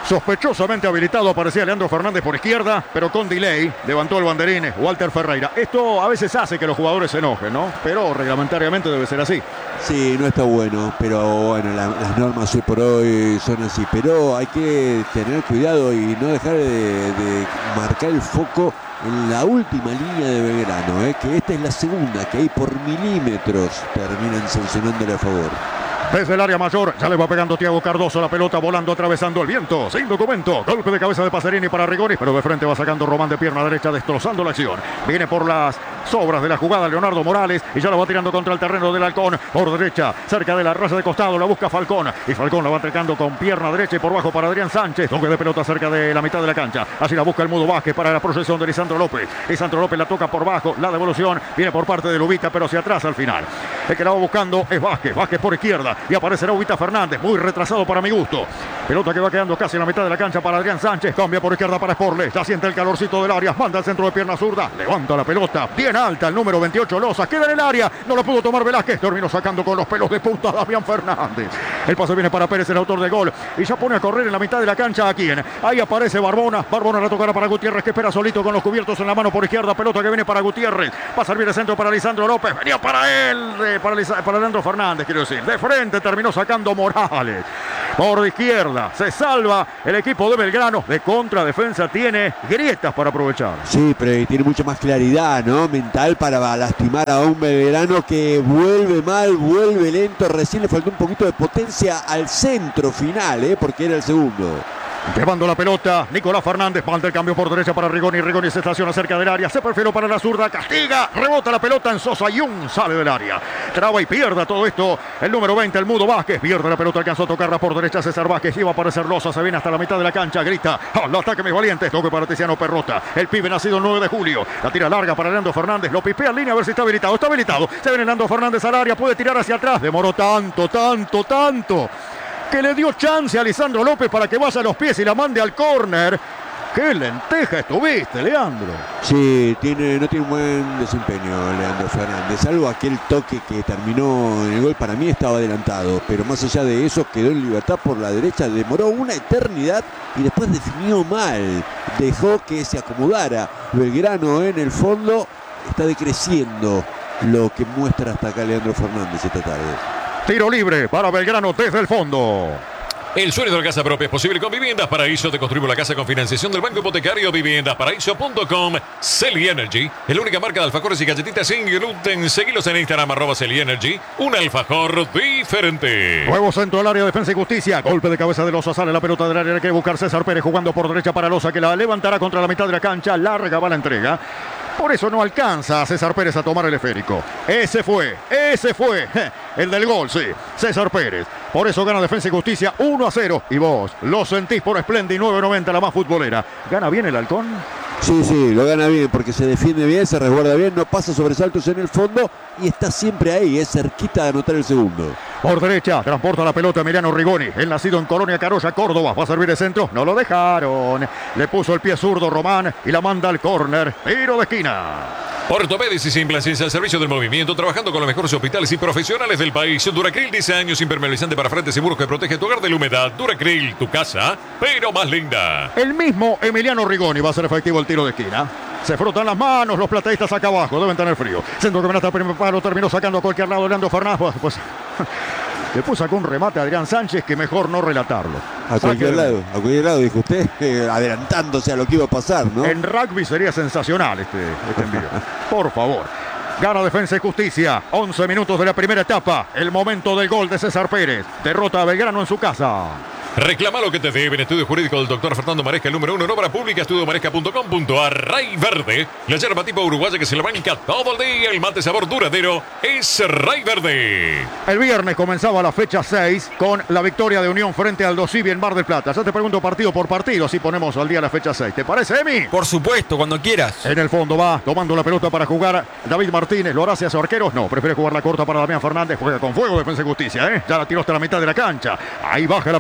Sospechosamente habilitado aparecía Leandro Fernández por izquierda, pero con delay levantó el banderín Walter Ferreira. Esto a veces hace que los jugadores se enojen, ¿no? Pero reglamentariamente debe ser así. Sí, no está bueno, pero bueno, las normas hoy por hoy son así. Pero hay que tener cuidado y no dejar de marcar el foco en la última línea de Belgrano, que esta es la segunda, que ahí por milímetros terminan sancionándole a favor. Desde el área mayor, ya le va pegando Thiago Cardoso, la pelota volando, atravesando el viento, sin documento, golpe de cabeza de Pacerini para Rigoni, pero de frente va sacando Román de pierna derecha, destrozando la acción. Viene por las sobras de la jugada Leonardo Morales y ya la va tirando contra el terreno del Halcón, por derecha, cerca de la raya de costado, la busca Falcón, y Falcón la va atacando con pierna derecha y por bajo para Adrián Sánchez, toque de pelota cerca de la mitad de la cancha, así la busca el Mudo Vázquez para la procesión de Lisandro López. Lisandro López la toca por bajo, la devolución viene por parte de Lubita, pero se atrasa al final. El que la va buscando es Vázquez, Vázquez por izquierda, y aparecerá Ubita Fernández, muy retrasado para mi gusto. Pelota que va quedando casi en la mitad de la cancha para Adrián Sánchez, cambia por izquierda para Sporle, ya siente el calorcito del área, manda al centro de pierna zurda, levanta la pelota, bien alta el número 28 Loza, queda en el área, no la pudo tomar Velázquez, terminó sacando con los pelos de punta Damián Fernández. El pase viene para Pérez, el autor del gol, y ya pone a correr en la mitad de la cancha a quien. Ahí aparece Barbona, Barbona la tocará para Gutiérrez, que espera solito con los cubiertos en la mano por izquierda, pelota que viene para Gutiérrez, va a servir el centro para Lisandro López, venía para él, para Leandro Fernández, quiero decir, de frente terminó sacando Morales. Por izquierda se salva el equipo de Belgrano, de contradefensa tiene grietas para aprovechar. Sí, pero tiene mucha más claridad, ¿no? Mental para lastimar a un Belgrano que vuelve mal, vuelve lento. Recién le faltó un poquito de potencia al centro final, porque era el segundo. Llevando la pelota, Nicolás Fernández, manda el cambio por derecha para Rigoni. Rigoni se estaciona cerca del área, se perfiló para la zurda, castiga, rebota la pelota en Sosa y sale del área. Traba y pierda todo esto. El número 20, el Mudo Vázquez, pierde la pelota, alcanzó a tocarla por derecha César Vázquez, iba a aparecer Loza, se viene hasta la mitad de la cancha, grita, al ataque mis valientes, toque para Tiziano Perrota. El pibe nacido el 9 de julio, la tira larga para Leandro Fernández, lo pipea en línea a ver si está habilitado, se viene Leandro Fernández al área, puede tirar hacia atrás, demoró tanto, que le dio chance a Lisandro López para que vaya a los pies y la mande al córner. ¡Qué lenteja estuviste, Leandro! Sí, no tiene un buen desempeño Leandro Fernández, salvo aquel toque que terminó en el gol, para mí estaba adelantado, pero más allá de eso quedó en libertad por la derecha, demoró una eternidad y después definió mal, dejó que se acomodara. Belgrano en el fondo está decreciendo lo que muestra hasta acá Leandro Fernández esta tarde. Tiro libre para Belgrano desde el fondo. El sueño de la casa propia es posible con Viviendas Paraíso. Te construimos la casa con financiación del Banco Hipotecario. Viviendasparaíso.com. Celi Energy es la única marca de alfajores y galletitas sin gluten. Seguilos en Instagram, @Celi Energy. Un alfajor diferente. Nuevo centro al área, defensa y justicia. Golpe de cabeza de Loza, sale la pelota del área. Hay que buscar César Pérez jugando por derecha para Loza, que la levantará contra la mitad de la cancha. Larga va la entrega. Por eso no alcanza a César Pérez a tomar el esférico. Ese fue el del gol, sí, César Pérez. Por eso gana Defensa y Justicia 1-0. Y vos lo sentís por Splendid 990, la más futbolera. ¿Gana bien el Halcón? Sí, lo gana bien porque se defiende bien, se resguarda bien, no pasa sobresaltos en el fondo y está siempre ahí, es cerquita de anotar el segundo. Por derecha, transporta la pelota Emiliano Rigoni, el nacido en Colonia Carolla, Córdoba, va a servir el centro, no lo dejaron. Le puso el pie zurdo Román y la manda al córner, tiro de esquina. Ortopédica y Implantes al servicio del movimiento, trabajando con los mejores hospitales y profesionales del país. Duracril, 10 años, impermeabilizante para frentes seguros que protege tu hogar de la humedad. Duracril, tu casa, pero más linda. El mismo Emiliano Rigoni va a ser efectivo el tiro de esquina. Se frotan las manos los plateístas acá abajo, deben tener frío. Centro que hasta el primer palo, terminó sacando a cualquier lado Leandro Fernández. Pues le puso acá un remate a Adrián Sánchez que mejor no relatarlo. A cualquier lado, dijo usted, adelantándose a lo que iba a pasar, ¿no? En rugby sería sensacional este envío. Por favor. Gana Defensa y Justicia. 11 minutos de la primera etapa. El momento del gol de César Pérez. Derrota a Belgrano en su casa. Reclama lo que te deben. Estudio jurídico del doctor Fernando Maresca, el número 1 en obra pública. Estudiomaresca.com.ar. Ray Verde, la yerba tipo uruguaya que se le banca todo el día. El mate sabor duradero es Ray Verde. El viernes comenzaba la fecha 6 con la victoria de Unión frente al Dosivi en Mar del Plata. Ya te pregunto partido por partido si ponemos al día la fecha 6. ¿Te parece, Emi? Por supuesto, cuando quieras. En el fondo va tomando la pelota para jugar David Martínez. ¿Lo hará hacia su arquero? No, prefiere jugar la corta para Damián Fernández. Juega con fuego Defensa y Justicia, ¿eh? Ya la tiró hasta la mitad de la cancha. Ahí baja la pelota Barbón.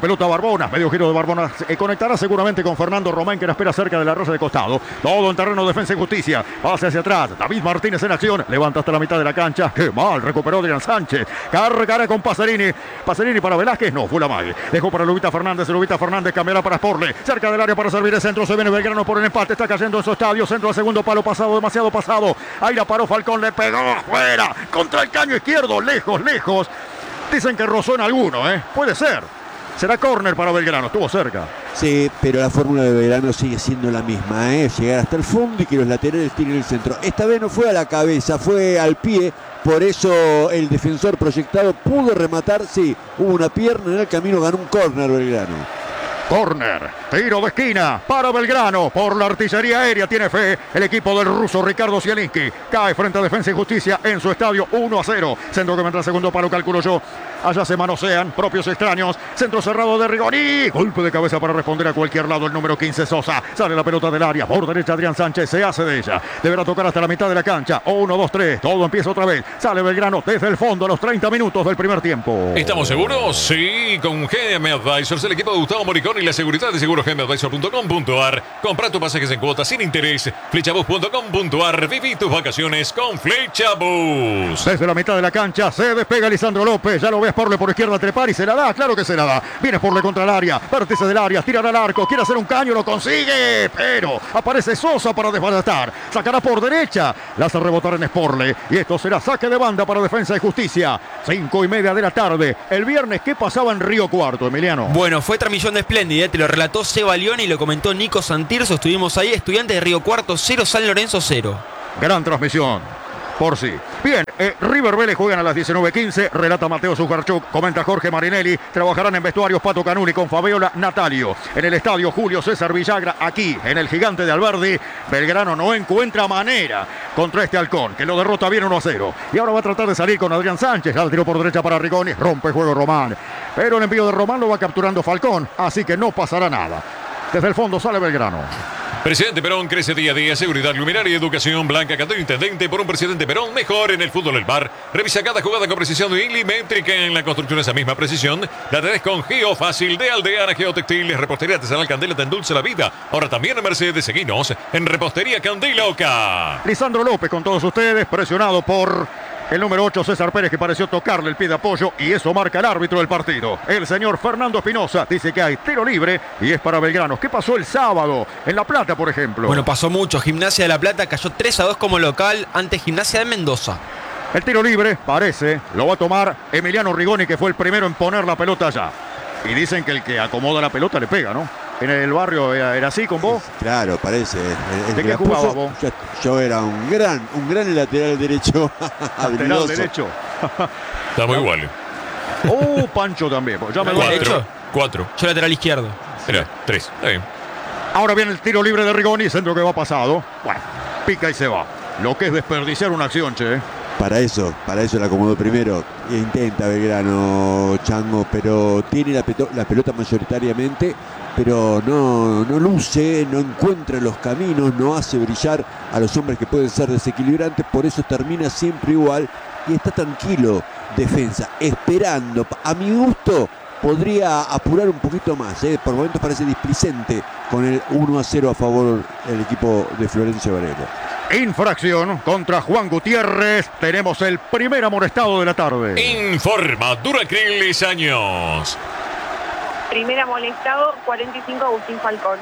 Barbona. Medio giro de Barbona. Conectará seguramente con Fernando Román, que la espera cerca de la rosa de costado. Todo en terreno de Defensa y Justicia. Pase hacia atrás. David Martínez en acción. Levanta hasta la mitad de la cancha. Qué mal. Recuperó Adrián Sánchez. Cargará con Pacerini. Pacerini para Velázquez. No, fue la May. Dejó para Lubita Fernández. Lubita Fernández cambiará para Sporle. Cerca del área para servir el centro. Se viene Belgrano por el empate. Está cayendo en su estadio. Centro al segundo palo pasado. Demasiado pasado. Ahí la paró Falcón. Le pegó afuera. Contra el caño izquierdo. Lejos, lejos. Dicen que rozó en alguno, puede ser. Será córner para Belgrano, estuvo cerca. Sí, pero la fórmula de Belgrano sigue siendo la misma, llegar hasta el fondo y que los laterales tiren el centro. Esta vez no fue a la cabeza, fue al pie. Por eso el defensor proyectado pudo rematar. Sí, hubo una pierna en el camino, ganó un córner Belgrano. Córner, tiro de esquina para Belgrano. Por la artillería aérea tiene fe el equipo del ruso Ricardo Zielinski. Cae frente a Defensa y Justicia en su estadio 1-0. Centro que vendrá al segundo palo, calculo yo. Allá se manosean, propios extraños. Centro cerrado de Rigoni. Golpe de cabeza para responder a cualquier lado el número 15 Sosa. Sale la pelota del área. Por derecha Adrián Sánchez se hace de ella. Deberá tocar hasta la mitad de la cancha. 1, 2, 3. Todo empieza otra vez. Sale Belgrano desde el fondo a los 30 minutos del primer tiempo. ¿Estamos seguros? Sí, con GM Advisors, el equipo de Gustavo Moricón y la seguridad de seguros gmadvisor.com.ar. Compra tus pasajes en cuotas sin interés. Flechabus.com.ar. Viví tus vacaciones con Flechabus. Desde la mitad de la cancha se despega Lisandro López. Ya lo ves Sporle por izquierda trepar y se la da, claro que se la da. Viene Sporle contra el área, vértice del área, tirará al arco, quiere hacer un caño, lo consigue, pero aparece Sosa para desbaratar. Sacará por derecha, la hace rebotar en Sporle y esto será saque de banda para Defensa y Justicia. 5:30 de la tarde. El viernes, ¿qué pasaba en Río Cuarto, Emiliano? Bueno, fue transmisión de Splendid, te lo relató Seba León y lo comentó Nico Santirso. Estuvimos ahí, Estudiantes de Río Cuarto 0, San Lorenzo 0. Gran transmisión. Por sí. Bien, River Vélez juegan a las 19:15. Relata Mateo Zuccarchuk, comenta Jorge Marinelli. Trabajarán en vestuarios Pato Canuni con Fabiola Natalio. En el estadio Julio César Villagra, aquí en el Gigante de Alberdi. Belgrano no encuentra manera contra este halcón, que lo derrota bien 1-0. Y ahora va a tratar de salir con Adrián Sánchez. Al tiro por derecha para Rigoni. Rompe juego Román. Pero el envío de Román lo va capturando Falcón. Así que no pasará nada. Desde el fondo sale Belgrano. Presidente Perón crece día a día. Seguridad, luminaria y educación. Blanca Cantón, intendente. Por un presidente Perón mejor en el fútbol del bar. Revisa cada jugada con precisión milimétrica. En la construcción esa misma precisión la tenés con Geofácil de Aldeana Geotextiles. Repostería artesanal Candela te endulza la vida. Ahora también en Mercedes. Seguinos en Repostería Candela Oca. Lisandro López con todos ustedes, presionado por el número 8 César Pérez, que pareció tocarle el pie de apoyo, y eso marca el árbitro del partido. El señor Fernando Espinosa dice que hay tiro libre y es para Belgrano. ¿Qué pasó el sábado en La Plata, por ejemplo? Bueno, pasó mucho. Gimnasia de La Plata cayó 3-2 como local ante Gimnasia de Mendoza. El tiro libre, parece, lo va a tomar Emiliano Rigoni, que fue el primero en poner la pelota allá. Y dicen que el que acomoda la pelota le pega, ¿no? En el barrio era así con vos. Claro, parece. ¿De qué jugaba vos? Yo era un gran lateral derecho. Lateral derecho. Está muy igual. Pancho también. Ya me Cuatro. Yo lateral izquierdo. Era 3. Está bien. Ahora viene el tiro libre de Rigoni, centro que va pasado. Bueno, pica y se va. Lo que es desperdiciar una acción, che. Para eso la acomodó primero. Intenta Belgrano, Chango, pero tiene la pelota mayoritariamente, pero no luce, no encuentra los caminos, no hace brillar a los hombres que pueden ser desequilibrantes. Por eso termina siempre igual y está tranquilo Defensa, esperando. A mi gusto podría apurar un poquito más, por momentos parece displicente con el 1-0 a favor del equipo de Florencio Varela. Infracción contra Juan Gutiérrez. Tenemos el primer amonestado de la tarde. Informa Duracriles Años. Primer amonestado, 45, Agustín Falcón.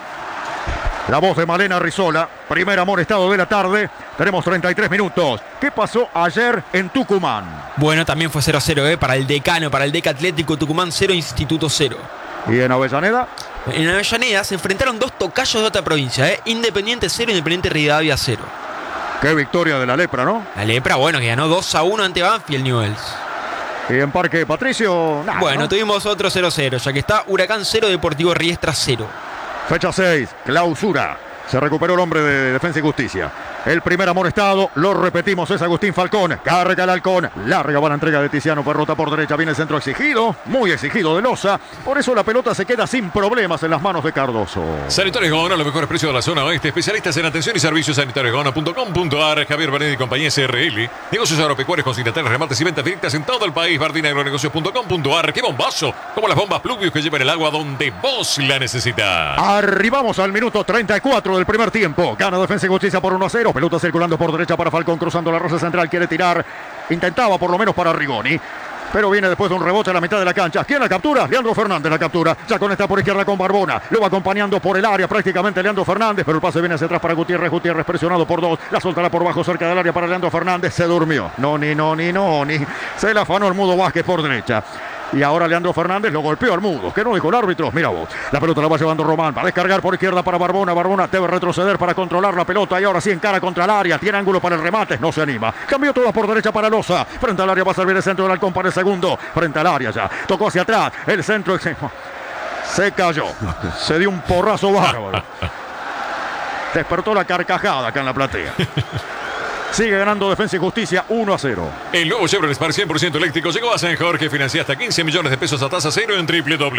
La voz de Malena Rizola. Primer amonestado de la tarde. Tenemos 33 minutos. ¿Qué pasó ayer en Tucumán? Bueno, también fue 0-0, para el Decano, para el Deca Atlético Tucumán 0, Instituto 0. ¿Y en Avellaneda? En Avellaneda se enfrentaron dos tocayos de otra provincia, Independiente 0, Independiente Rivadavia 0. Qué victoria de la Lepra, ¿no? La Lepra, bueno, que ganó 2-1 ante Banfield Newell's. Y en Parque Patricio, nada, bueno, ¿no? tuvimos otro 0-0, ya que está Huracán 0, Deportivo Riestra 0. Fecha 6, clausura. Se recuperó el hombre de Defensa y Justicia. El primer amonestado, lo repetimos, es Agustín Falcón. Carga el halcón, larga va la entrega de Tiziano Perrota por derecha. Viene el centro exigido, muy exigido de Loza. Por eso la pelota se queda sin problemas en las manos de Cardoso. Sanitarios Gona, los mejores precios de la zona oeste. Especialistas en atención y servicios. Sanitariosgona.com.ar. Javier Benetti y compañía SRL. Negocios agropecuarios, consignatarios, remates y ventas directas en todo el país. Bardinaagronegocios.com.ar. ¡Qué bombazo! Como las bombas Pluvius que llevan el agua donde vos la necesitas. Arribamos al minuto 34 del primer tiempo. Gana Defensa y Justicia por 1-0. Pelota circulando por derecha para Falcón, cruzando la rosa central. Quiere tirar. Intentaba por lo menos para Rigoni. Pero viene después de un rebote a la mitad de la cancha. ¿Quién la captura? Leandro Fernández la captura. Ya conecta por izquierda con Barbona. Lo va acompañando por el área prácticamente Leandro Fernández. Pero el pase viene hacia atrás para Gutiérrez. Gutiérrez presionado por 2. La soltará por bajo cerca del área para Leandro Fernández. Se durmió. No. Se la afanó el Mudo Vázquez por derecha. Y ahora Leandro Fernández lo golpeó al Mudo. ¿Qué no dijo el árbitro? Mira vos. La pelota la va llevando Román. Va a descargar por izquierda para Barbona. Barbona debe retroceder para controlar la pelota. Y ahora sí encara contra el área. Tiene ángulo para el remate. No se anima. Cambió todo por derecha para Loza. Frente al área va a servir el centro del halcón para el segundo. Frente al área ya. Tocó hacia atrás. El centro. Se cayó. Se dio un porrazo bárbaro. Despertó la carcajada acá en la platea. Sigue ganando Defensa y Justicia 1-0. El nuevo Chevrolet Spark 100% eléctrico llegó a San Jorge. Financia hasta 15 millones de pesos a tasa cero en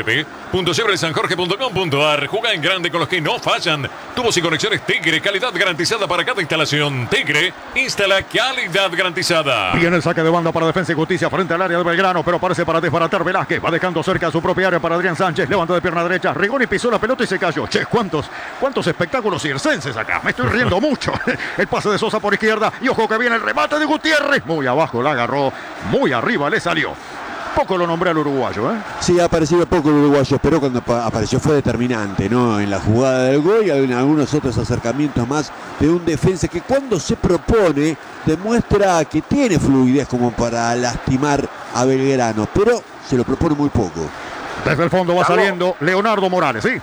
www.chevroletsanjorge.com.ar. Juega en grande con los que no fallan. Tubos y conexiones Tigre. Calidad garantizada para cada instalación. Tigre instala calidad garantizada. Viene el saque de banda para Defensa y Justicia frente al área de Belgrano, pero parece para desbaratar Velázquez. Va dejando cerca a su propia área para Adrián Sánchez. Levanta de pierna derecha. Rigoni pisó la pelota y se cayó. Che, cuántos espectáculos circenses acá. Me estoy riendo mucho. El pase de Sosa por izquierda. Y ojo que viene el remate de Gutiérrez. Muy abajo la agarró. Muy arriba le salió. Poco lo nombré al uruguayo, ¿eh? Sí, ha aparecido poco el uruguayo, pero cuando apareció fue determinante, ¿no? En la jugada del gol y en algunos otros acercamientos más de un defensa que cuando se propone demuestra que tiene fluidez como para lastimar a Belgrano, pero se lo propone muy poco. Desde el fondo va saliendo Leonardo Morales, ¿sí?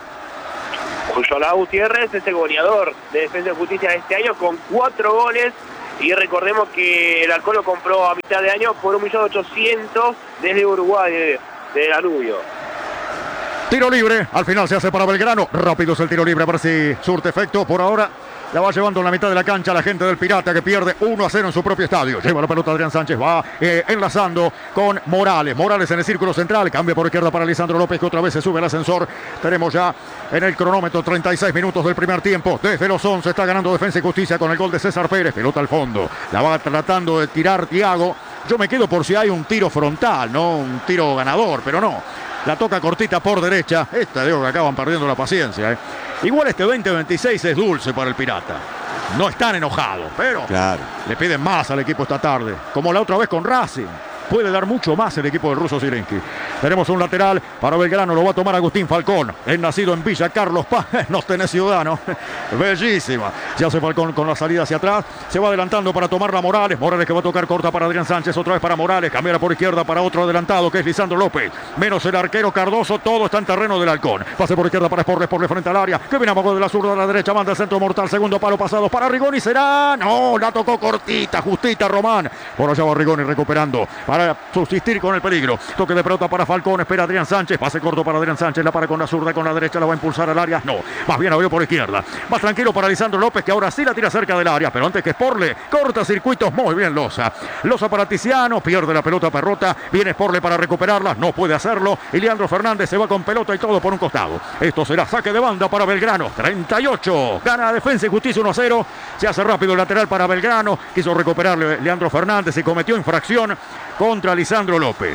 Yolá Gutiérrez es el goleador de Defensa y Justicia de este año con 4 goles. Y recordemos que el Halcón lo compró a mitad de año por 1.800.000 desde Uruguay, de Danubio. Tiro libre, al final se hace para Belgrano. Rápido es el tiro libre, a ver si surte efecto. Por ahora la va llevando en la mitad de la cancha la gente del Pirata, que pierde 1-0 en su propio estadio. Lleva la pelota Adrián Sánchez, va enlazando con Morales. Morales en el círculo central, cambia por izquierda para Lisandro López, que otra vez se sube al ascensor. Tenemos ya en el cronómetro 36 minutos del primer tiempo. Desde los 11 está ganando Defensa y Justicia con el gol de César Pérez. Pelota al fondo, la va tratando de tirar Thiago. Yo me quedo por si hay un tiro frontal, no un tiro ganador, pero no. La toca cortita por derecha. Digo que acaban perdiendo la paciencia, ¿eh? Igual este 2026 es dulce para el Pirata. No están enojados, pero claro, le piden más al equipo esta tarde. Como la otra vez con Racing. Puede dar mucho más el equipo del ruso Zielinski. Tenemos un lateral para Belgrano, lo va a tomar Agustín Falcón. Es nacido en Villa Carlos Paz, no tenés ciudadano. Bellísima. Se hace Falcón con la salida hacia atrás. Se va adelantando para tomarla Morales. Morales que va a tocar corta para Adrián Sánchez. Otra vez para Morales. Cambiará por izquierda para otro adelantado que es Lisandro López. Menos el arquero Cardoso. Todo está en terreno del Halcón. Pase por izquierda para Sporles frente al área. Que viene a mover de la zurda a la derecha. Manda el centro mortal. Segundo palo pasado para Rigoni. Será. No, la tocó cortita. Justita Román. Por allá va Rigoni recuperando para subsistir con el peligro. Toque de pelota para Falcón. Espera Adrián Sánchez. Pase corto para Adrián Sánchez. La para con la zurda, con la derecha. La va a impulsar al área. No. Más bien abrió por izquierda. Más tranquilo para Lisandro López, que ahora sí la tira cerca del área. Pero antes que Sporle. Corta circuitos. Muy bien Loza. Loza para Tiziano. Pierde la pelota Perrota. Viene Sporle para recuperarla. No puede hacerlo. Y Leandro Fernández se va con pelota y todo por un costado. Esto será saque de banda para Belgrano. 38. Gana Defensa y Justicia 1-0. Se hace rápido el lateral para Belgrano. Quiso recuperarle Leandro Fernández y cometió infracción contra Lisandro López.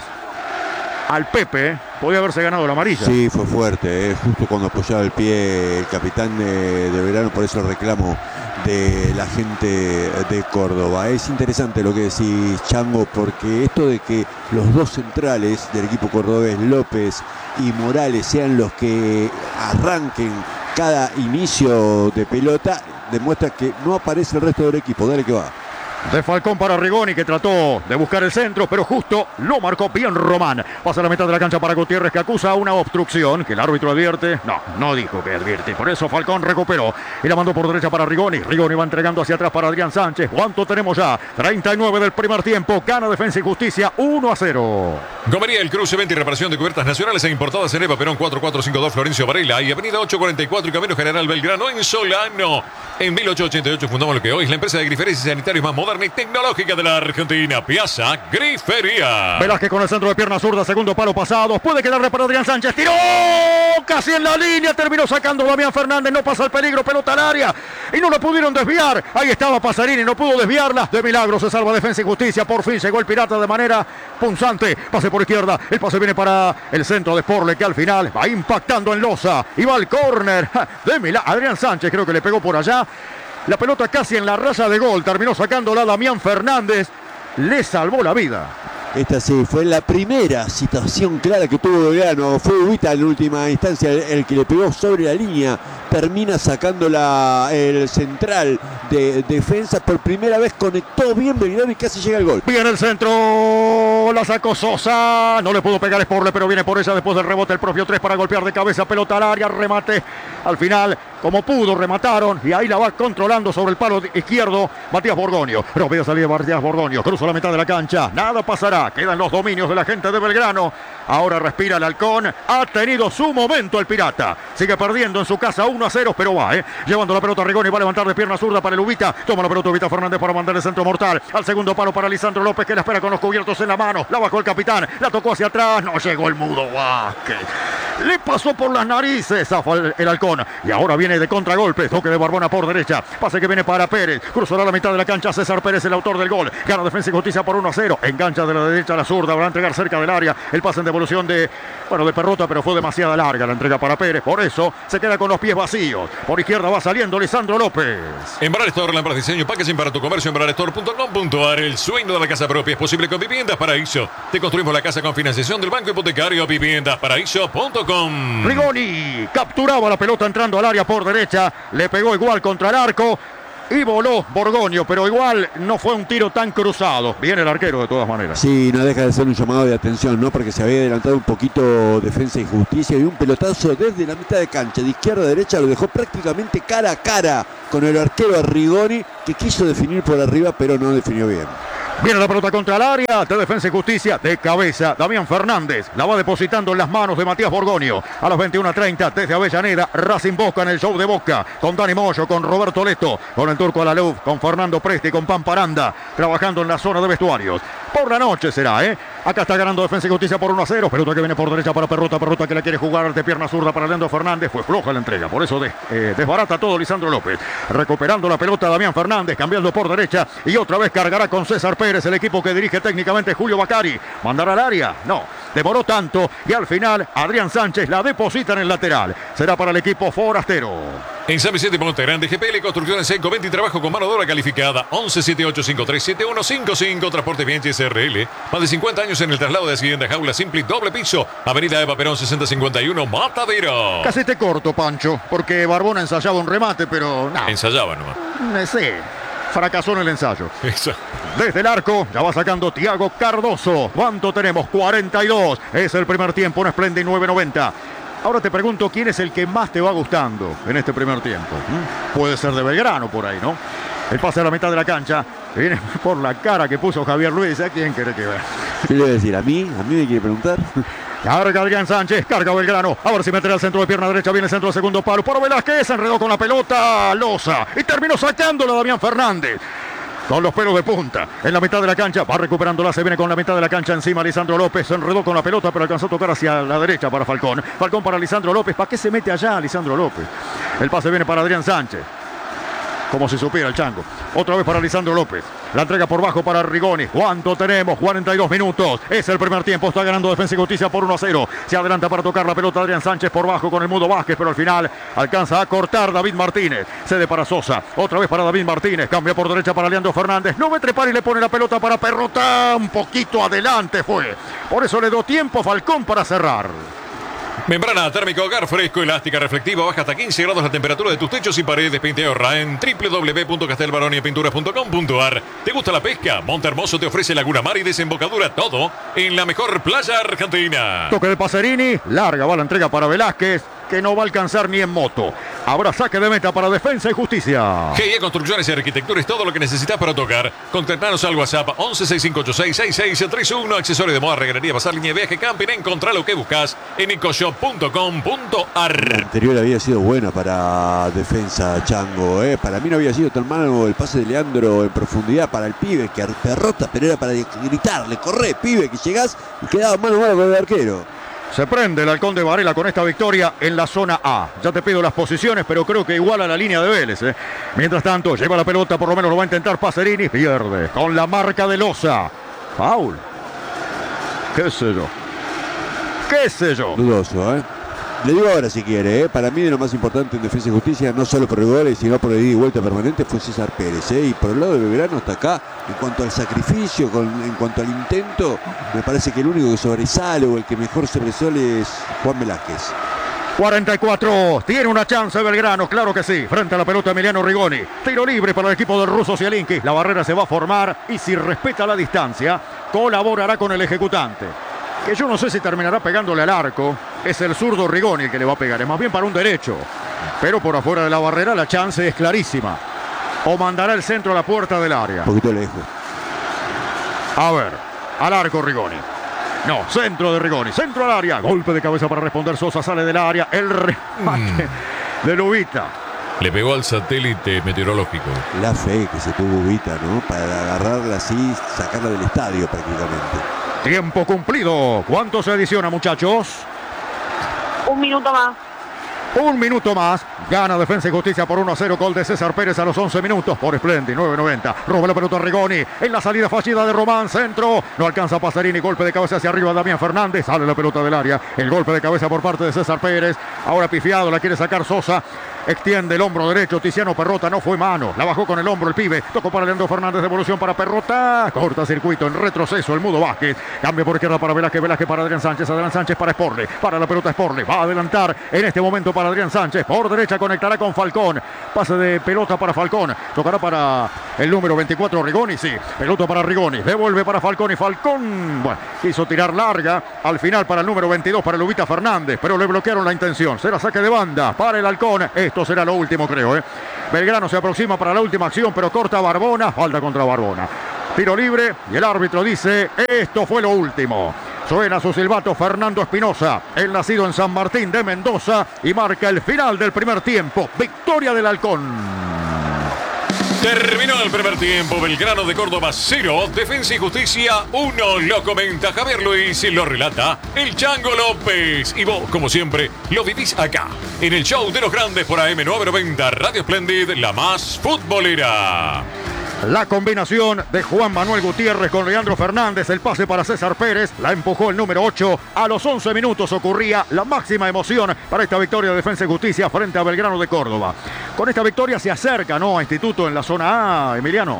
Al Pepe podía haberse ganado la amarilla. Sí, fue fuerte, justo cuando apoyaba el pie el capitán de Belgrano, por eso el reclamo de la gente de Córdoba. Es interesante lo que decís, Chango, porque esto de que los dos centrales del equipo cordobés, López y Morales, sean los que arranquen cada inicio de pelota, demuestra que no aparece el resto del equipo. Dale que va. De Falcón para Rigoni, que trató de buscar el centro, pero justo lo marcó bien Román. Pasa a la mitad de la cancha para Gutiérrez, que acusa una obstrucción, que el árbitro advierte. No dijo que advierte. Por eso Falcón recuperó y la mandó por derecha para Rigoni. Rigoni va entregando hacia atrás para Adrián Sánchez. ¿Cuánto tenemos ya? 39 del primer tiempo. Gana Defensa y Justicia 1-0. Gomería El Cruce, venta y reparación de cubiertas nacionales e importadas en Eva Perón 4452 Florencio Varela y Avenida 844 y Camino General Belgrano en Solano. En 1888 fundamos lo que hoy es la empresa de griferías y sanitarios más moderna y tecnológica de la Argentina, Piazza Grifería. Velázquez con el centro de pierna zurda, segundo palo pasado. Puede quedarle para Adrián Sánchez. Tiró casi en la línea. Terminó sacando Damián Fernández. No pasa el peligro. Pelota al área. Y no lo pudieron desviar. Ahí estaba Pasarini. No pudo desviarla. De milagro se salva Defensa y Justicia. Por fin llegó el Pirata de manera punzante. Pase por izquierda. El pase viene para el centro de Sporle, que al final va impactando en losa. Y va al córner. De milagro. Adrián Sánchez creo que le pegó por allá. La pelota casi en la raya de gol. Terminó sacándola Damián Fernández. Le salvó la vida. Esta sí fue la primera situación clara que tuvo Belgrano. Fue Ubita en última instancia el que le pegó sobre la línea. Termina sacando el central de defensa. Por primera vez conectó bien Belgrano y casi llega el gol. Viene el centro, la sacó Sosa. No le pudo pegar Sporle, pero viene por ella después del rebote el propio 3 para golpear de cabeza. Pelota al área, remate. Al final, como pudo, remataron. Y ahí la va controlando sobre el palo izquierdo Matías Borgoño. Rápida salida de Matías Borgoño. Cruza la mitad de la cancha. Nada pasará. Quedan los dominios de la gente de Belgrano. Ahora respira el Halcón. Ha tenido su momento el Pirata. Sigue perdiendo en su casa 1-0, pero va, llevando la pelota a Rigoni. Va a levantar de pierna zurda para el Ubita. Toma la pelota Ubita Fernández para mandar el centro mortal. Al segundo palo para Lisandro López, que la espera con los cubiertos en la mano. La bajó el capitán. La tocó hacia atrás. No llegó el Mudo Vázquez. Le pasó por las narices. Zafa el Halcón. Y ahora viene de contragolpe. Toque de Barbona por derecha. Pase que viene para Pérez. Cruzará la mitad de la cancha. César Pérez, el autor del gol. Gana Defensa y Justicia por 1-0. Engancha de la derecha a la zurda. Va a entregar cerca del área. El pase en devolución de Perrota, pero fue demasiado larga la entrega para Pérez. Por eso se queda con los pies vacíos. Por izquierda va saliendo Lisandro López. Embrar Store, lámparas, diseño, packaging para tu comercio. Embrarstore.com.ar. El sueño de la casa propia es posible con Viviendas Paraíso. Te construimos la casa con financiación del Banco Hipotecario. Viviendasparaíso.com. Rigoni capturaba la pelota entrando al área por derecha. Le pegó igual contra el arco. Y voló Borgoño, pero igual no fue un tiro tan cruzado. Viene el arquero de todas maneras. Sí, no deja de ser un llamado de atención, ¿no? Porque se había adelantado un poquito Defensa y Justicia y un pelotazo desde la mitad de cancha, de izquierda a derecha, lo dejó prácticamente cara a cara con el arquero Rigoni, que quiso definir por arriba, pero no definió bien. Viene la pelota contra el área de Defensa y Justicia. De cabeza, Damián Fernández. La va depositando en las manos de Matías Borgoño. A las 21:30 desde Avellaneda. Racing Boca en el show de Boca. Con Dani Moyo, con Roberto Leto, con el Turco Alaluf, con Fernando Presti, con Pamparanda. Trabajando en la zona de vestuarios. Por la noche será, Acá está ganando Defensa y Justicia por 1-0. Pelota que viene por derecha para Perrota. Perrota que la quiere jugar de pierna zurda para Leandro Fernández. Fue floja la entrega. Por eso desbarata todo Lisandro López. Recuperando la pelota Damián Fernández. Cambiando por derecha. Y otra vez cargará con César Pérez, el equipo que dirige técnicamente Julio Bacari. ¿Mandará al área? No. Demoró tanto. Y al final Adrián Sánchez la deposita en el lateral. Será para el equipo forastero. En San Vicente Monte Grande, GPL Construcciones Seco, venta y trabajo con mano de obra calificada. 1178537155. Transporte Bianchi SRL. Más de 50 años en el traslado de siguiente jaula simple y doble piso. Avenida Eva Perón 6051, Matadero. Casi te corto, Pancho, porque Barbona ensayaba un remate, pero no. Ensayaba nomás. Sí. Fracasó en el ensayo. Exacto. Desde el arco, ya va sacando Thiago Cardoso. ¿Cuánto tenemos? 42. Es el primer tiempo, un Splendid 990. Ahora te pregunto, ¿quién es el que más te va gustando en este primer tiempo? Puede ser de Belgrano por ahí, ¿no? El pase a la mitad de la cancha. Viene por la cara que puso Javier Luis. ¿A quién quiere que vea? ¿Qué le voy a decir? ¿A mí? ¿A mí me quiere preguntar? Carga Adrián Sánchez, carga Belgrano. A ver si meterá al centro de pierna derecha. Viene el centro de segundo palo. Para Velázquez, se enredó con la pelota. Loza. Y terminó sacándola Damián Fernández. Con los pelos de punta. En la mitad de la cancha. Va recuperándola. Se viene con la mitad de la cancha encima. Lisandro López se enredó con la pelota, pero alcanzó a tocar hacia la derecha para Falcón. Falcón para Lisandro López. ¿Para qué se mete allá Lisandro López? El pase viene para Adrián Sánchez. Como si supiera el chango. Otra vez para Lisandro López. La entrega por bajo para Rigoni. ¿Cuánto tenemos? 42 minutos. Es el primer tiempo. Está ganando Defensa y Justicia por 1-0. Se adelanta para tocar la pelota Adrián Sánchez por bajo con el Mudo Vázquez, pero al final alcanza a cortar David Martínez. Cede para Sosa. Otra vez para David Martínez. Cambia por derecha para Leandro Fernández. No ve trepar y le pone la pelota para Perrota. Un poquito adelante fue. Por eso le dio tiempo a Falcón para cerrar. Membrana térmica hogar fresco, elástica, reflectiva, baja hasta 15 grados la temperatura de tus techos y paredes. Pinta y ahorra en www.castelbaroniapinturas.com.ar. ¿Te gusta la pesca? Monte Hermoso te ofrece Laguna Mar y desembocadura, todo en la mejor playa argentina. Toque de Pacerini, larga va la entrega para Velázquez, que no va a alcanzar ni en moto. Habrá saque de meta para Defensa y Justicia. GIE Construcciones y Arquitectura es todo lo que necesitas para tocar. Contactanos al WhatsApp 1165866631. Accesorios de moda, regadería, bazar, línea de viaje, camping. Encontrá lo que buscas en ecoshop.com.ar. La anterior había sido buena para Defensa, Chango. Para mí no había sido tan malo el pase de Leandro en profundidad para el pibe, que perrota, pero era para gritarle: corre, pibe, que llegás, y quedaba mano a mano con el arquero. Se prende el Halcón de Varela con esta victoria en la zona A. Ya te pido las posiciones, pero creo que igual a la línea de Vélez. Mientras tanto, lleva la pelota, por lo menos lo va a intentar Pacerini. Pierde con la marca de Loza. Foul. ¿Qué sé yo? ¿Qué sé yo? Dudoso, Le digo ahora si quiere, Para mí lo más importante en Defensa y Justicia, no solo por el gol, sino por el ida y vuelta permanente, fue César Pérez, Y por el lado de Belgrano hasta acá, en cuanto al sacrificio, en cuanto al intento, me parece que el único que sobresale o el que mejor sobresale es Juan Velázquez. 44, tiene una chance Belgrano, claro que sí, frente a la pelota Emiliano Rigoni. Tiro libre para el equipo del ruso Zielinski. La barrera se va a formar y si respeta la distancia, colaborará con el ejecutante, que yo no sé si terminará pegándole al arco. Es el zurdo Rigoni el que le va a pegar, es más bien para un derecho. Pero por afuera de la barrera la chance es clarísima. O mandará el centro a la puerta del área. Un poquito lejos. A ver, al arco Rigoni. No, centro de Rigoni, centro al área. Golpe de cabeza para responder Sosa, sale del área. El remate de Lubita. Le pegó al satélite meteorológico. La fe que se tuvo Ubita, ¿no? Para agarrarla así, sacarla del estadio prácticamente. Tiempo cumplido. ¿Cuánto se adiciona, muchachos? Un minuto más. Un minuto más. Gana Defensa y Justicia por 1-0. Gol de César Pérez a los 11 minutos por Splendid. 9.90. Roba la pelota Rigoni. En la salida fallida de Román. Centro. No alcanza Pacerini. Golpe de cabeza hacia arriba Damián Fernández. Sale la pelota del área. El golpe de cabeza por parte de César Pérez. Ahora pifiado. La quiere sacar Sosa. Extiende el hombro derecho. Tiziano Perrota. No fue mano. La bajó con el hombro el pibe. Tocó para Leandro Fernández. Devolución para Perrota. Corta circuito en retroceso. El Mudo Vázquez. Cambia por izquierda para Velázquez. Velázquez para Adrián Sánchez. Adrián Sánchez para Sporle. Para la pelota Sporle. Va a adelantar en este momento para Adrián Sánchez. Por derecha conectará con Falcón. Pase de pelota para Falcón. Tocará para el número 24 Rigoni. Sí. Pelota para Rigoni. Devuelve para Falcón. Y Falcón, bueno, quiso tirar larga. Al final para el número 22 para Lubita Fernández. Pero le bloquearon la intención. Será saque de banda para el Halcón. Esto será lo último, creo. Belgrano se aproxima para la última acción, pero corta Barbona. Falta contra Barbona. Tiro libre y el árbitro dice: esto fue lo último. Suena su silbato Fernando Espinosa, el nacido en San Martín de Mendoza, y marca el final del primer tiempo. Victoria del Halcón. Terminó el primer tiempo. Belgrano de Córdoba 0, Defensa y Justicia 1. Lo comenta Javier Luis y lo relata el Chango López. Y vos, como siempre, lo vivís acá, en el show de los grandes por AM990 Radio Splendid, la más futbolera. La combinación de Juan Manuel Gutiérrez con Leandro Fernández, el pase para César Pérez, la empujó el número 8. A los 11 minutos ocurría la máxima emoción para esta victoria de Defensa y Justicia frente a Belgrano de Córdoba. Con esta victoria se acerca, ¿no?, a Instituto en la zona A, Emiliano.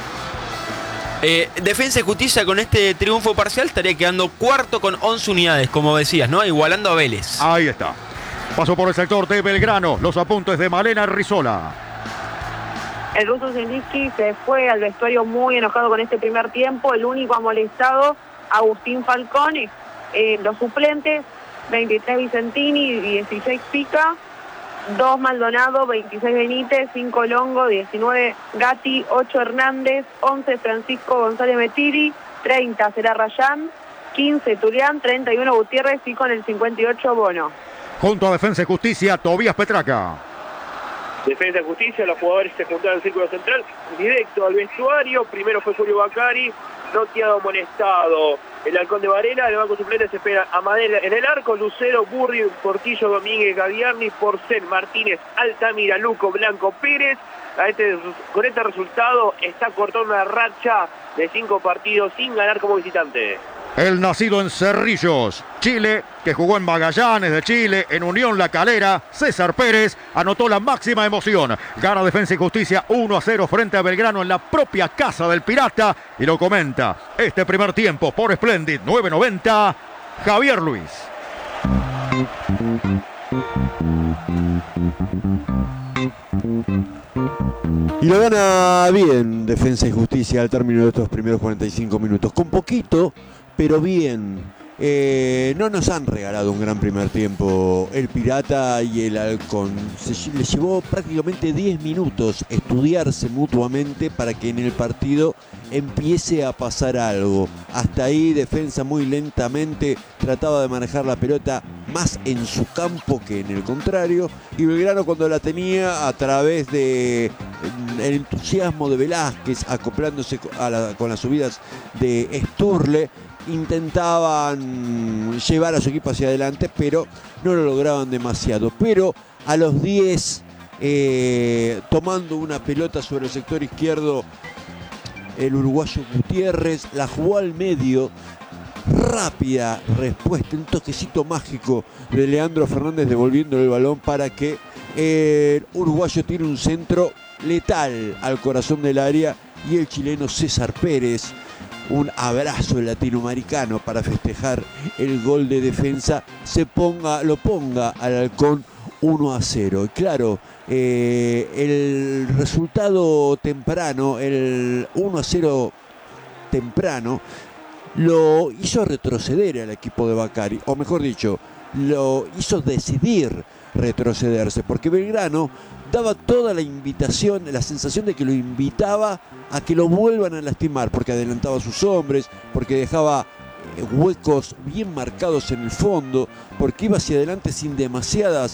Defensa y Justicia con este triunfo parcial estaría quedando cuarto con 11 unidades, como decías, ¿no? Igualando a Vélez. Ahí está. Pasó por el sector de Belgrano. Los apuntes de Malena Rizola. El ruso Zielinski se fue al vestuario muy enojado con este primer tiempo. El único amonestado, Agustín Falcón. Los suplentes, 23 Vicentini, 16 Pica, 2 Maldonado, 26 Benítez, 5 Longo, 19 Gatti, 8 Hernández, 11 Francisco González Metiri, 30 será Rayán, 15 Turián, 31 Gutiérrez y con el 58 Bono. Junto a Defensa y Justicia, Tobías Petraca. Defensa y Justicia, los jugadores se juntaron al círculo central, directo al vestuario. Primero fue Julio Bacari, no quedado amonestado. El Halcón de Varela, el banco suplente se espera a Madela en el arco, Lucero, Burri, Portillo, Domínguez, Gaviarni, Porcel, Martínez, Altamira, Luco, Blanco, Pérez. Con este resultado está cortando una racha de 5 partidos sin ganar como visitante. El nacido en Cerrillos, Chile, que jugó en Magallanes de Chile, en Unión La Calera, César Pérez, anotó la máxima emoción. Gana Defensa y Justicia 1-0 frente a Belgrano en la propia casa del Pirata. Y lo comenta este primer tiempo por Splendid 990, Javier Luis. Y lo gana bien Defensa y Justicia al término de estos primeros 45 minutos. Con poquito, pero bien. No nos han regalado un gran primer tiempo el Pirata y el Halcón. Les llevó prácticamente 10 minutos estudiarse mutuamente para que en el partido empiece a pasar algo. Hasta ahí Defensa muy lentamente trataba de manejar la pelota más en su campo que en el contrario, y Belgrano cuando la tenía, a través de el entusiasmo de Velázquez acoplándose con las subidas de Sturle, intentaban llevar a su equipo hacia adelante, pero no lo lograban demasiado. Pero a los 10, tomando una pelota sobre el sector izquierdo, el uruguayo Gutiérrez la jugó al medio. Rápida respuesta, un toquecito mágico de Leandro Fernández devolviéndole el balón para que el uruguayo tire un centro letal al corazón del área, y el chileno César Pérez, un abrazo latinoamericano para festejar el gol de Defensa, lo ponga al Halcón 1-0. Y claro, el resultado temprano, el 1-0 temprano, lo hizo retroceder al equipo de Bacari, o mejor dicho, lo hizo decidir retrocederse, porque Belgrano daba toda la invitación, la sensación de que lo invitaba a que lo vuelvan a lastimar, porque adelantaba a sus hombres, porque dejaba huecos bien marcados en el fondo, porque iba hacia adelante sin demasiada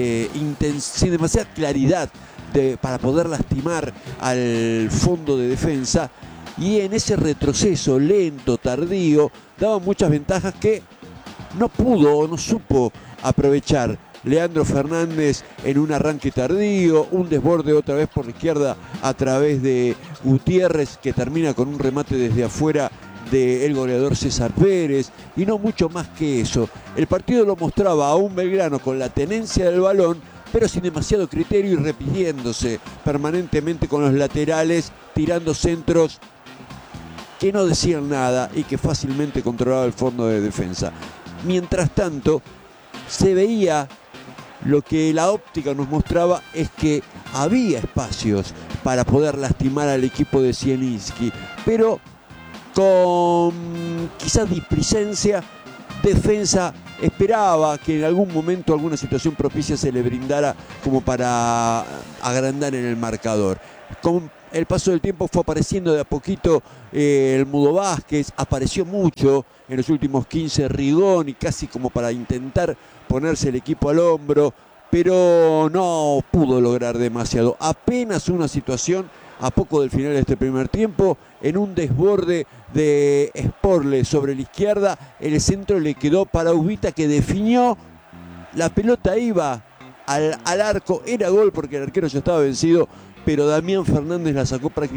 claridad para poder lastimar al fondo de Defensa, y en ese retroceso lento, tardío, daba muchas ventajas que no pudo o no supo aprovechar. Leandro Fernández en un arranque tardío, un desborde otra vez por la izquierda a través de Gutiérrez, que termina con un remate desde afuera del goleador César Pérez, y no mucho más que eso. El partido lo mostraba a un Belgrano con la tenencia del balón, pero sin demasiado criterio y repitiéndose permanentemente con los laterales, tirando centros que no decían nada y que fácilmente controlaba el fondo de Defensa. Mientras tanto, se veía, lo que la óptica nos mostraba es que había espacios para poder lastimar al equipo de Zielinski, pero con quizás displicencia, Defensa esperaba que en algún momento alguna situación propicia se le brindara como para agrandar en el marcador. Con el paso del tiempo fue apareciendo de a poquito el Mudo Vázquez, apareció mucho en los últimos 15 Rigón, y casi como para intentar ponerse el equipo al hombro, pero no pudo lograr demasiado. Apenas una situación a poco del final de este primer tiempo, en un desborde de Sporle sobre la izquierda, el centro le quedó para Ubita, que definió, la pelota iba al arco, era gol porque el arquero ya estaba vencido, pero Damián Fernández la sacó prácticamente